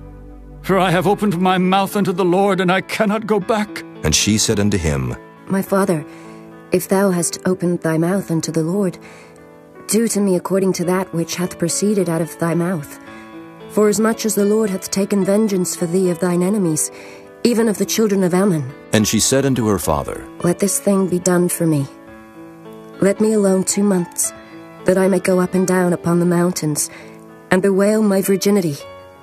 [SPEAKER 17] For I have opened my mouth unto the Lord, and I cannot go back.
[SPEAKER 3] And she said unto him,
[SPEAKER 18] My father, if thou hast opened thy mouth unto the Lord, do to me according to that which hath proceeded out of thy mouth. For as much as the Lord hath taken vengeance for thee of thine enemies, even of the children of Ammon.
[SPEAKER 3] And she said unto her father,
[SPEAKER 18] Let this thing be done for me. Let me alone two months, that I may go up and down upon the mountains, and bewail my virginity,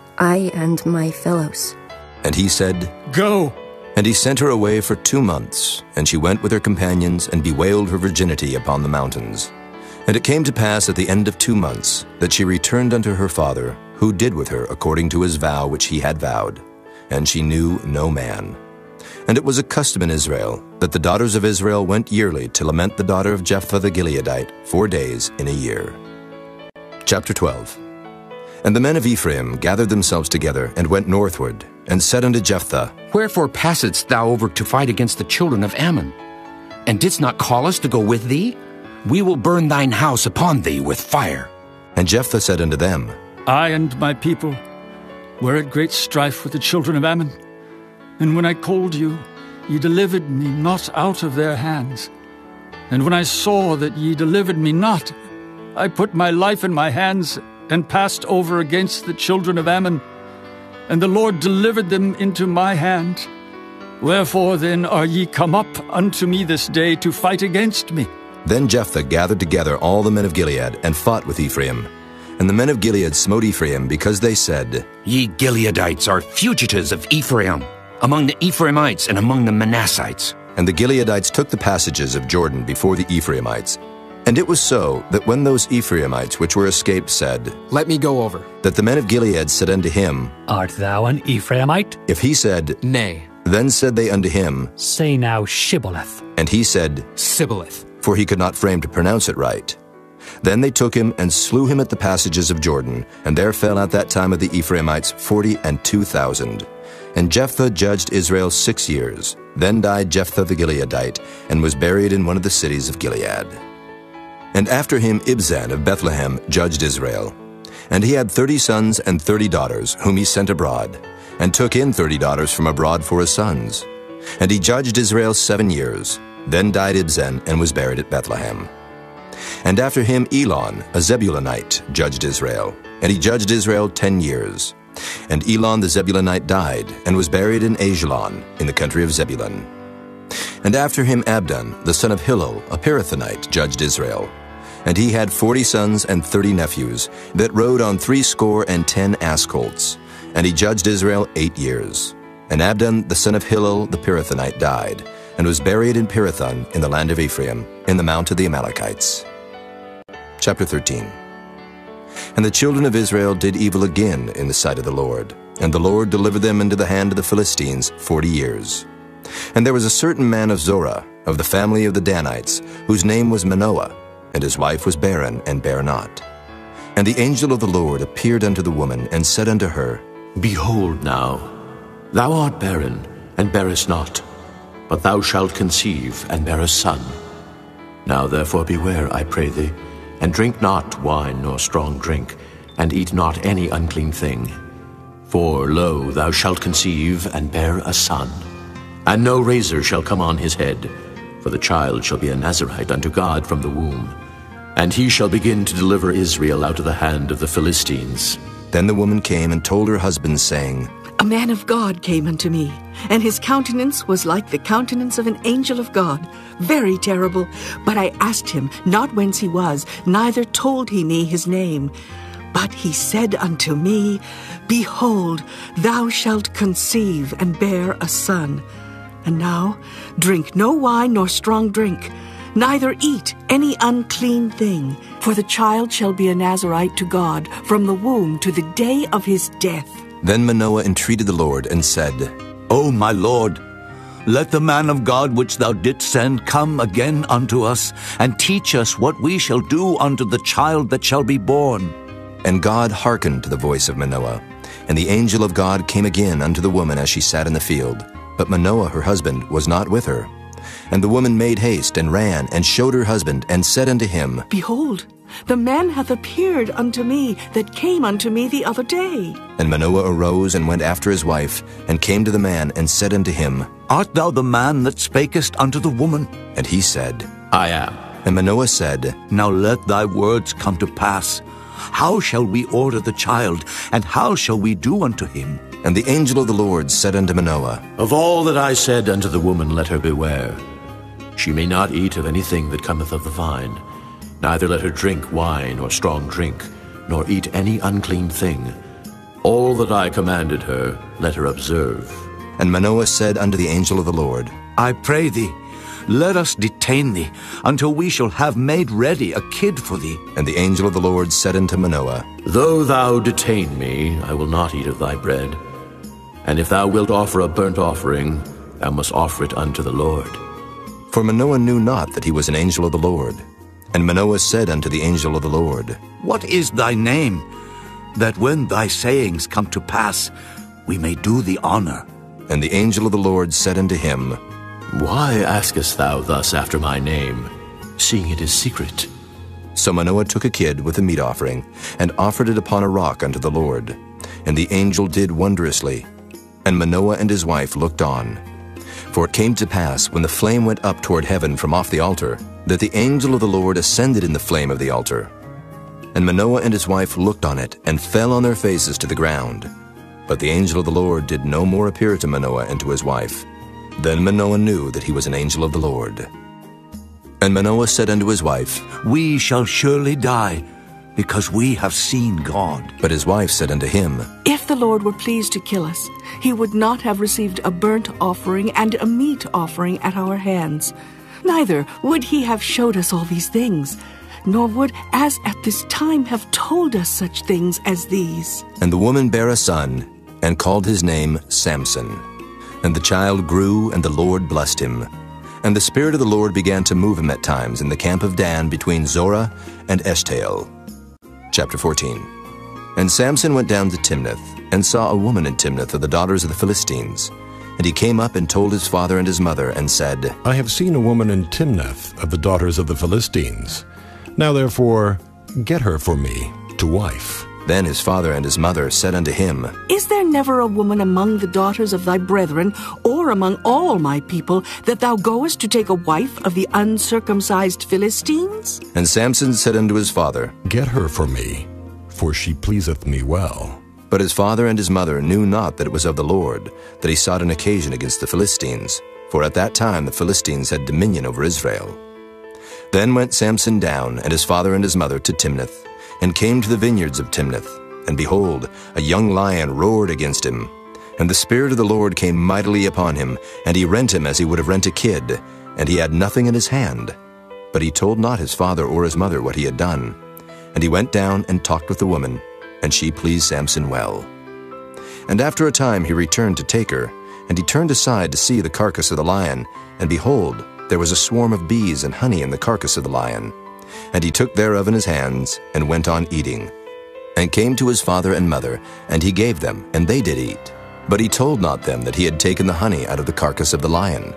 [SPEAKER 18] I and my fellows.
[SPEAKER 3] And he said,
[SPEAKER 17] Go.
[SPEAKER 3] And he sent her away for two months, and she went with her companions, and bewailed her virginity upon the mountains. And it came to pass at the end of two months, that she returned unto her father, who did with her according to his vow which he had vowed. And she knew no man. And it was a custom in Israel, that the daughters of Israel went yearly to lament the daughter of Jephthah the Gileadite four days in a year. Chapter twelve. And the men of Ephraim gathered themselves together, and went northward, and said unto Jephthah,
[SPEAKER 16] Wherefore passedst thou over to fight against the children of Ammon? And didst not call us to go with thee? We will burn thine house upon thee with fire.
[SPEAKER 3] And Jephthah said unto them,
[SPEAKER 17] I and my people were at great strife with the children of Ammon. And when I called you, ye delivered me not out of their hands. And when I saw that ye delivered me not, I put my life in my hands, and passed over against the children of Ammon. And the Lord delivered them into my hand. Wherefore then are ye come up unto me this day to fight against me?
[SPEAKER 3] Then Jephthah gathered together all the men of Gilead, and fought with Ephraim. And the men of Gilead smote Ephraim, because they said,
[SPEAKER 16] Ye Gileadites are fugitives of Ephraim, among the Ephraimites and among the Manassites.
[SPEAKER 3] And the Gileadites took the passages of Jordan before the Ephraimites. And it was so, that when those Ephraimites which were escaped said,
[SPEAKER 12] Let me go over,
[SPEAKER 3] that the men of Gilead said unto him,
[SPEAKER 13] Art thou an Ephraimite?
[SPEAKER 3] If he said,
[SPEAKER 12] Nay.
[SPEAKER 3] Then said they unto him,
[SPEAKER 13] Say now Shibboleth.
[SPEAKER 3] And he said,
[SPEAKER 12] Sibboleth.
[SPEAKER 3] For he could not frame to pronounce it right. Then they took him, and slew him at the passages of Jordan, and there fell at that time of the Ephraimites forty and two thousand. And Jephthah judged Israel six years. Then died Jephthah the Gileadite, and was buried in one of the cities of Gilead. And after him Ibzan of Bethlehem judged Israel. And he had thirty sons and thirty daughters, whom he sent abroad, and took in thirty daughters from abroad for his sons. And he judged Israel seven years. Then died Ibzan, and was buried at Bethlehem. And after him Elon, a Zebulunite, judged Israel. And he judged Israel ten years. And Elon the Zebulunite died, and was buried in Ajalon, in the country of Zebulun. And after him Abdon, the son of Hillel, a Pirathonite, judged Israel. And he had forty sons and thirty nephews, that rode on threescore and ten ass colts. And he judged Israel eight years. And Abdon, the son of Hillel, the Pirathonite, died, and was buried in Pirathon, in the land of Ephraim, in the mount of the Amalekites. Chapter thirteen. And the children of Israel did evil again in the sight of the Lord, And the Lord delivered them into the hand of the Philistines forty years. And there was a certain man of Zorah, of the family of the Danites, whose name was Manoah, and his wife was barren, and bare not. And the angel of the Lord appeared unto the woman, and said unto her,
[SPEAKER 5] Behold now, thou art barren, and bearest not, but thou shalt conceive, and bear a son. Now therefore beware, I pray thee, and drink not wine nor strong drink, and eat not any unclean thing. For, lo, thou shalt conceive, and bear a son. And no razor shall come on his head, for the child shall be a Nazarite unto God from the womb. And he shall begin to deliver Israel out of the hand of the Philistines.
[SPEAKER 3] Then the woman came and told her husband, saying,
[SPEAKER 19] A man of God came unto me, and his countenance was like the countenance of an angel of God, very terrible. But I asked him not whence he was, neither told he me his name. But he said unto me, Behold, thou shalt conceive, and bear a son. And now drink no wine nor strong drink, neither eat any unclean thing, for the child shall be a Nazarite to God from the womb to the day of his death.
[SPEAKER 3] Then Manoah entreated the Lord, and said,
[SPEAKER 15] O my Lord, let the man of God which thou didst send come again unto us, and teach us what we shall do unto the child that shall be born.
[SPEAKER 3] And God hearkened to the voice of Manoah. And the angel of God came again unto the woman as she sat in the field. But Manoah her husband was not with her. And the woman made haste, and ran, and showed her husband, and said unto him,
[SPEAKER 19] Behold, the man hath appeared unto me that came unto me the other day.
[SPEAKER 3] And Manoah arose, and went after his wife, and came to the man, and said unto him,
[SPEAKER 15] Art thou the man that spakest unto the woman?
[SPEAKER 3] And he said,
[SPEAKER 5] I am.
[SPEAKER 3] And Manoah said,
[SPEAKER 15] Now let thy words come to pass. How shall we order the child, and how shall we do unto him?
[SPEAKER 3] And the angel of the Lord said unto Manoah,
[SPEAKER 5] Of all that I said unto the woman, let her beware. She may not eat of anything that cometh of the vine, neither let her drink wine or strong drink, nor eat any unclean thing. All that I commanded her, let her observe.
[SPEAKER 3] And Manoah said unto the angel of the Lord,
[SPEAKER 15] I pray thee, let us detain thee, until we shall have made ready a kid for thee.
[SPEAKER 3] And the angel of the Lord said unto Manoah,
[SPEAKER 5] Though thou detain me, I will not eat of thy bread. And if thou wilt offer a burnt offering, thou must offer it unto the Lord.
[SPEAKER 3] For Manoah knew not that he was an angel of the Lord. And Manoah said unto the angel of the Lord,
[SPEAKER 15] What is thy name, that when thy sayings come to pass, we may do thee honor?
[SPEAKER 3] And the angel of the Lord said unto him,
[SPEAKER 5] Why askest thou thus after my name, seeing it is secret?
[SPEAKER 3] So Manoah took a kid with a meat offering, and offered it upon a rock unto the Lord. And the angel did wondrously. And Manoah and his wife looked on. For it came to pass, when the flame went up toward heaven from off the altar, that the angel of the Lord ascended in the flame of the altar. And Manoah and his wife looked on it, and fell on their faces to the ground. But the angel of the Lord did no more appear to Manoah and to his wife. Then Manoah knew that he was an angel of the Lord. And Manoah said unto his wife,
[SPEAKER 15] We shall surely die, because we have seen God.
[SPEAKER 3] But his wife said unto him,
[SPEAKER 19] If the Lord were pleased to kill us, he would not have received a burnt offering and a meat offering at our hands. Neither would he have showed us all these things, nor would, as at this time, have told us such things as these.
[SPEAKER 3] And the woman bare a son, and called his name Samson. And the child grew, and the Lord blessed him. And the Spirit of the Lord began to move him at times in the camp of Dan between Zorah and Eshtaol. Chapter fourteen. And Samson went down to Timnath, and saw a woman in Timnath of the daughters of the Philistines. And he came up and told his father and his mother, and said,
[SPEAKER 20] I have seen a woman in Timnath of the daughters of the Philistines. Now therefore, get her for me to wife.
[SPEAKER 3] Then his father and his mother said unto him,
[SPEAKER 19] Is there never a woman among the daughters of thy brethren, or among all my people, that thou goest to take a wife of the uncircumcised Philistines?
[SPEAKER 3] And Samson said unto his father,
[SPEAKER 20] Get her for me, for she pleaseth me well.
[SPEAKER 3] But his father and his mother knew not that it was of the Lord, that he sought an occasion against the Philistines, for at that time the Philistines had dominion over Israel. Then went Samson down, and his father and his mother, to Timnath, and came to the vineyards of Timnath. And behold, a young lion roared against him. And the Spirit of the Lord came mightily upon him, and he rent him as he would have rent a kid, and he had nothing in his hand. But he told not his father or his mother what he had done. And he went down and talked with the woman, and she pleased Samson well. And after a time he returned to take her, and he turned aside to see the carcass of the lion, and behold, there was a swarm of bees and honey in the carcass of the lion. And he took thereof in his hands, and went on eating. And came to his father and mother, and he gave them, and they did eat. But he told not them that he had taken the honey out of the carcass of the lion.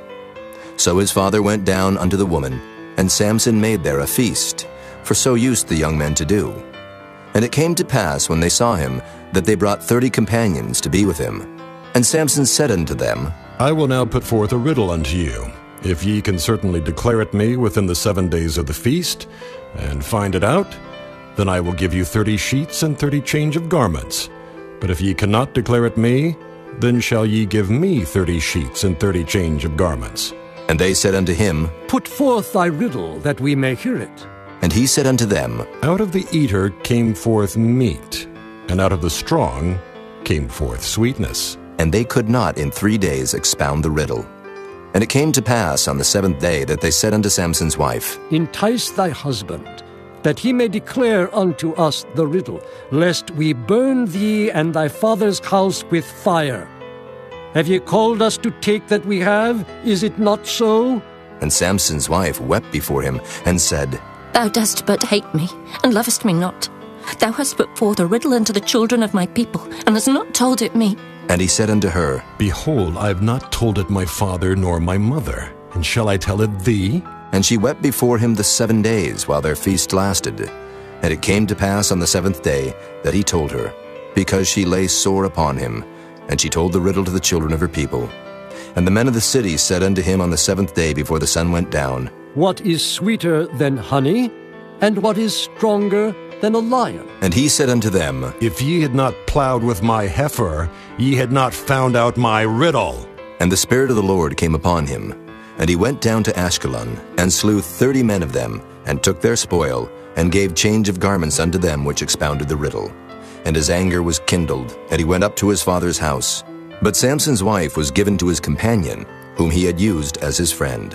[SPEAKER 3] So his father went down unto the woman, and Samson made there a feast, for so used the young men to do. And it came to pass, when they saw him, that they brought thirty companions to be with him. And Samson said unto them,
[SPEAKER 20] I will now put forth a riddle unto you. If ye can certainly declare it me within the seven days of the feast, and find it out, then I will give you thirty sheets and thirty change of garments. But if ye cannot declare it me, then shall ye give me thirty sheets and thirty change of garments.
[SPEAKER 3] And they said unto him,
[SPEAKER 6] Put forth thy riddle, that we may hear it.
[SPEAKER 3] And he said unto them,
[SPEAKER 20] Out of the eater came forth meat, and out of the strong came forth sweetness.
[SPEAKER 3] And they could not in three days expound the riddle. And it came to pass on the seventh day that they said unto Samson's wife,
[SPEAKER 6] Entice thy husband, that he may declare unto us the riddle, lest we burn thee and thy father's house with fire. Have ye called us to take that we have? Is it not so?
[SPEAKER 3] And Samson's wife wept before him, and said,
[SPEAKER 21] Thou dost but hate me, and lovest me not. Thou hast put forth a riddle unto the children of my people, and hast not told it me.
[SPEAKER 3] And he said unto her,
[SPEAKER 20] Behold, I have not told it my father nor my mother, and shall I tell it thee?
[SPEAKER 3] And she wept before him the seven days while their feast lasted. And it came to pass on the seventh day that he told her, because she lay sore upon him. And she told the riddle to the children of her people. And the men of the city said unto him on the seventh day before the sun went down,
[SPEAKER 6] What is sweeter than honey, and what is stronger than a lion?
[SPEAKER 3] And he said unto them,
[SPEAKER 20] If ye had not plowed with my heifer, ye had not found out my riddle.
[SPEAKER 3] And the Spirit of the Lord came upon him. And he went down to Ashkelon, and slew thirty men of them, and took their spoil, and gave change of garments unto them which expounded the riddle. And his anger was kindled, and he went up to his father's house. But Samson's wife was given to his companion, whom he had used as his friend.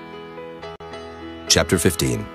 [SPEAKER 3] Chapter fifteen.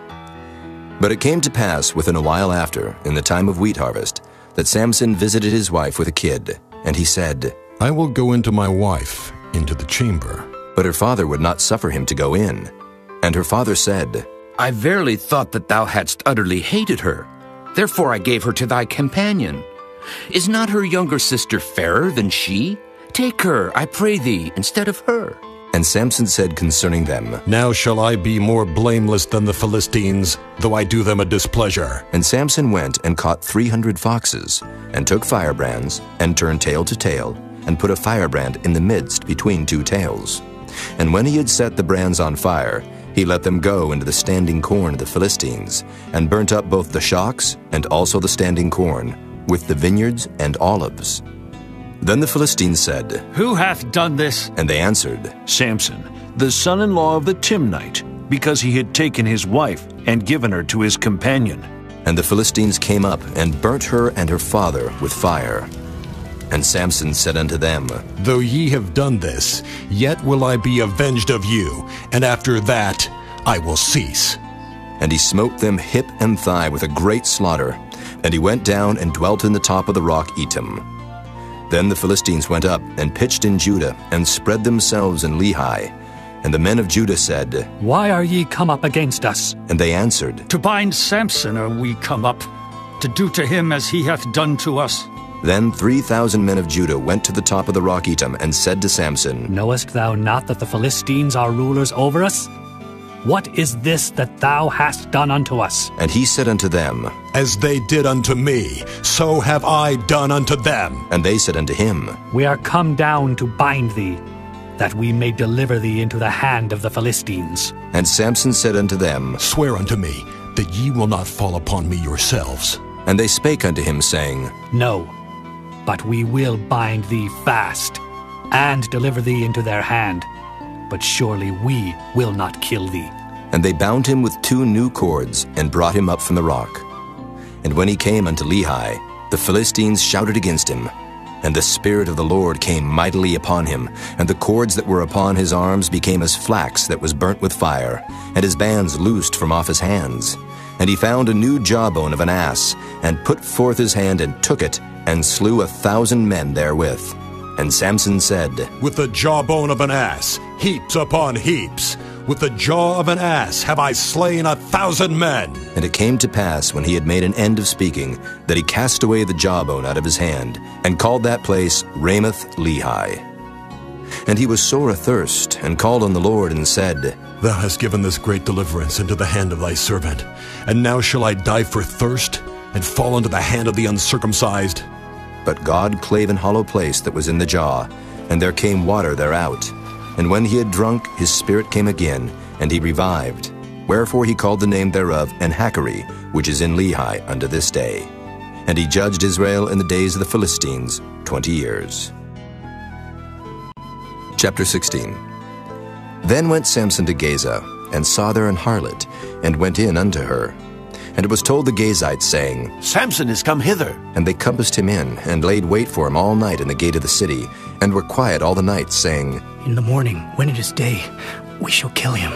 [SPEAKER 3] But it came to pass within a while after, in the time of wheat harvest, that Samson visited his wife with a kid. And he said,
[SPEAKER 20] I will go into my wife, into the chamber.
[SPEAKER 3] But her father would not suffer him to go in. And her father said,
[SPEAKER 16] I verily thought that thou hadst utterly hated her. Therefore I gave her to thy companion. Is not her younger sister fairer than she? Take her, I pray thee, instead of her.
[SPEAKER 3] And Samson said concerning them,
[SPEAKER 20] Now shall I be more blameless than the Philistines, though I do them a displeasure.
[SPEAKER 3] And Samson went and caught three hundred foxes, and took firebrands, and turned tail to tail, and put a firebrand in the midst between two tails. And when he had set the brands on fire, he let them go into the standing corn of the Philistines, and burnt up both the shocks and also the standing corn, with the vineyards and olives. Then the Philistines said,
[SPEAKER 8] Who hath done this?
[SPEAKER 3] And they answered,
[SPEAKER 8] Samson, the son-in-law of the Timnite, because he had taken his wife and given her to his companion.
[SPEAKER 3] And the Philistines came up and burnt her and her father with fire. And Samson said unto them,
[SPEAKER 20] Though ye have done this, yet will I be avenged of you, and after that I will cease.
[SPEAKER 3] And he smote them hip and thigh with a great slaughter, and he went down and dwelt in the top of the rock Etam. Then the Philistines went up and pitched in Judah, and spread themselves in Lehi. And the men of Judah said,
[SPEAKER 13] Why are ye come up against us?
[SPEAKER 3] And they answered,
[SPEAKER 17] To bind Samson are we come up, to do to him as he hath done to us.
[SPEAKER 3] Then three thousand men of Judah went to the top of the rock Etam, and said to Samson,
[SPEAKER 13] Knowest thou not that the Philistines are rulers over us? What is this that thou hast done unto us?
[SPEAKER 3] And he said unto them,
[SPEAKER 20] As they did unto me, so have I done unto them.
[SPEAKER 3] And they said unto him,
[SPEAKER 13] We are come down to bind thee, that we may deliver thee into the hand of the Philistines.
[SPEAKER 3] And Samson said unto them,
[SPEAKER 20] Swear unto me that ye will not fall upon me yourselves.
[SPEAKER 3] And they spake unto him, saying,
[SPEAKER 13] No, but we will bind thee fast, and deliver thee into their hand. But surely we will not kill thee.
[SPEAKER 3] And they bound him with two new cords, and brought him up from the rock. And when he came unto Lehi, the Philistines shouted against him. And the Spirit of the Lord came mightily upon him, and the cords that were upon his arms became as flax that was burnt with fire, and his bands loosed from off his hands. And he found a new jawbone of an ass, and put forth his hand and took it, and slew a thousand men therewith. And Samson said,
[SPEAKER 20] With the jawbone of an ass, heaps upon heaps, with the jaw of an ass have I slain a thousand men.
[SPEAKER 3] And it came to pass, when he had made an end of speaking, that he cast away the jawbone out of his hand, and called that place Ramoth-Lehi. And he was sore athirst, and called on the Lord, and said,
[SPEAKER 20] Thou hast given this great deliverance into the hand of thy servant, and now shall I die for thirst, and fall into the hand of the uncircumcised?
[SPEAKER 3] But God clave an hollow place that was in the jaw, and there came water thereout. And when he had drunk, his spirit came again, and he revived. Wherefore he called the name thereof En-hakkore, which is in Lehi unto this day. And he judged Israel in the days of the Philistines twenty years. Chapter sixteen. Then went Samson to Gaza, and saw there an harlot, and went in unto her. And it was told the Gazites, saying,
[SPEAKER 8] Samson is come hither.
[SPEAKER 3] And they compassed him in, and laid wait for him all night in the gate of the city, and were quiet all the night, saying,
[SPEAKER 11] In the morning, when it is day, we shall kill him.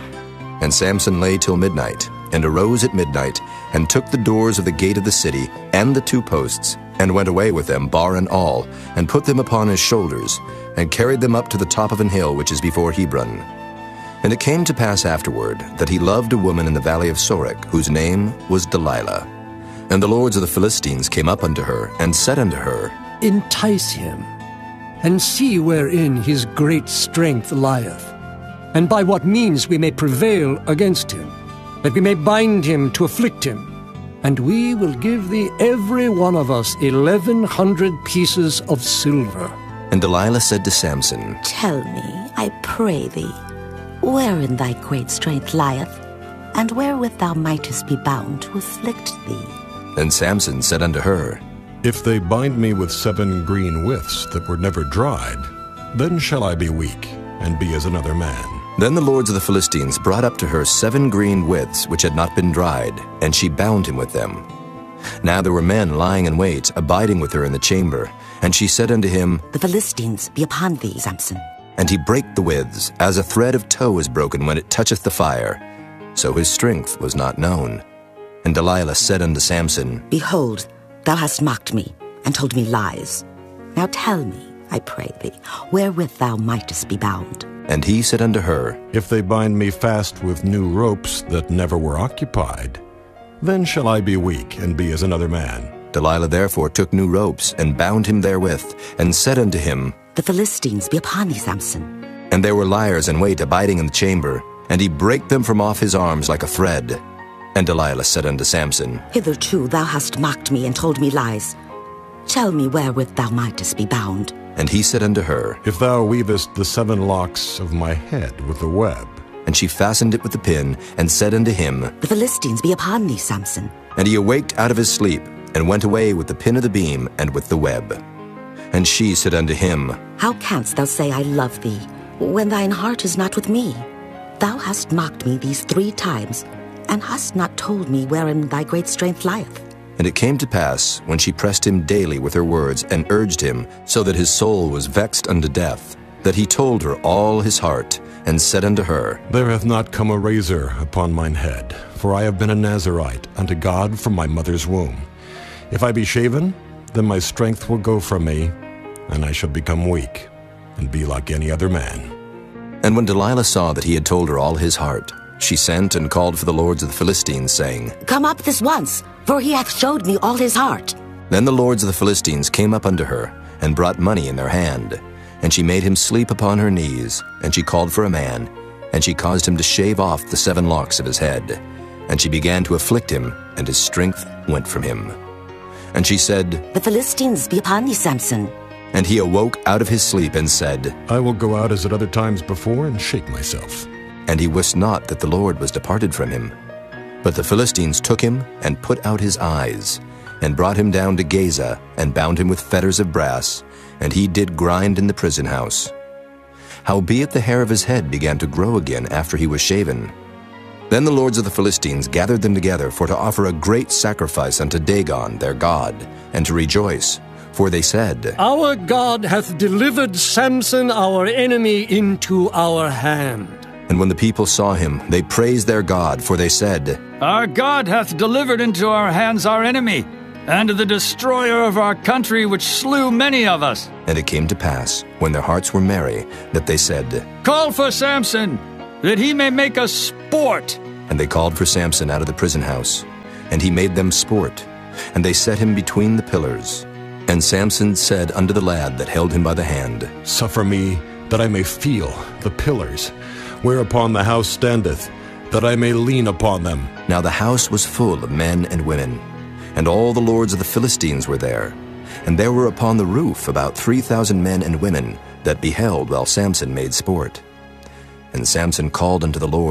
[SPEAKER 3] And Samson lay till midnight, and arose at midnight, and took the doors of the gate of the city, and the two posts, and went away with them, bar and all, and put them upon his shoulders, and carried them up to the top of an hill which is before Hebron. And it came to pass afterward, that he loved a woman in the valley of Sorek, whose name was Delilah. And the lords of the Philistines came up unto her, and said unto her,
[SPEAKER 6] Entice him, and see wherein his great strength lieth, and by what means we may prevail against him, that we may bind him to afflict him. And we will give thee every one of us eleven hundred pieces of silver.
[SPEAKER 3] And Delilah said to Samson,
[SPEAKER 4] Tell me, I pray thee, wherein thy great strength lieth, and wherewith thou mightest be bound to afflict thee.
[SPEAKER 3] And Samson said unto her,
[SPEAKER 20] If they bind me with seven green withs that were never dried, then shall I be weak, and be as another man.
[SPEAKER 3] Then the lords of the Philistines brought up to her seven green withs which had not been dried, and she bound him with them. Now there were men lying in wait, abiding with her in the chamber. And she said unto him,
[SPEAKER 4] The Philistines be upon thee, Samson.
[SPEAKER 3] And he brake the withs, as a thread of tow is broken when it toucheth the fire. So his strength was not known. And Delilah said unto Samson,
[SPEAKER 4] Behold, thou hast mocked me, and told me lies. Now tell me, I pray thee, wherewith thou mightest be bound.
[SPEAKER 3] And he said unto her,
[SPEAKER 20] If they bind me fast with new ropes that never were occupied, then shall I be weak, and be as another man.
[SPEAKER 3] Delilah therefore took new ropes, and bound him therewith, and said unto him,
[SPEAKER 4] The Philistines be upon thee, Samson.
[SPEAKER 3] And there were liers in wait abiding in the chamber, and he brake them from off his arms like a thread. And Delilah said unto Samson,
[SPEAKER 4] Hitherto thou hast mocked me, and told me lies. Tell me wherewith thou mightest be bound.
[SPEAKER 3] And he said unto her,
[SPEAKER 20] If thou weavest the seven locks of my head with the web.
[SPEAKER 3] And she fastened it with the pin, and said unto him,
[SPEAKER 4] The Philistines be upon thee, Samson.
[SPEAKER 3] And he awaked out of his sleep, and went away with the pin of the beam, and with the web. And she said unto him,
[SPEAKER 4] How canst thou say, I love thee, when thine heart is not with me? Thou hast mocked me these three times, and hast not told me wherein thy great strength lieth.
[SPEAKER 3] And it came to pass, when she pressed him daily with her words, and urged him, so that his soul was vexed unto death, that he told her all his heart, and said unto her,
[SPEAKER 20] There hath not come a razor upon mine head, for I have been a Nazarite unto God from my mother's womb. If I be shaven, then my strength will go from me, and I shall become weak, and be like any other man.
[SPEAKER 3] And when Delilah saw that he had told her all his heart, she sent and called for the lords of the Philistines, saying,
[SPEAKER 4] Come up this once, for he hath showed me all his heart.
[SPEAKER 3] Then the lords of the Philistines came up unto her, and brought money in their hand. And she made him sleep upon her knees, and she called for a man, and she caused him to shave off the seven locks of his head. And she began to afflict him, and his strength went from him. And she said,
[SPEAKER 4] The Philistines be upon thee, Samson.
[SPEAKER 3] And he awoke out of his sleep, and said,
[SPEAKER 20] I will go out as at other times before, and shake myself.
[SPEAKER 3] And he wist not that the Lord was departed from him. But the Philistines took him, and put out his eyes, and brought him down to Gaza, and bound him with fetters of brass, and he did grind in the prison house. Howbeit the hair of his head began to grow again after he was shaven. Then the lords of the Philistines gathered them together for to offer a great sacrifice unto Dagon their god, and to rejoice. For they said,
[SPEAKER 6] Our God hath delivered Samson our enemy into our hand.
[SPEAKER 3] And when the people saw him, they praised their God, for they said,
[SPEAKER 17] Our God hath delivered into our hands our enemy, and the destroyer of our country, which slew many of us.
[SPEAKER 3] And it came to pass, when their hearts were merry, that they said,
[SPEAKER 17] Call for Samson, that he may make us sport.
[SPEAKER 3] And they called for Samson out of the prison house, and he made them sport, and they set him between the pillars. And Samson said unto the lad that held him by the hand,
[SPEAKER 20] Suffer me, that I may feel the pillars, whereupon the house standeth, that I may lean upon them.
[SPEAKER 3] Now the house was full of men and women, and all the lords of the Philistines were there. And there were upon the roof about three thousand men and women that beheld while Samson made sport. And Samson called unto the Lord,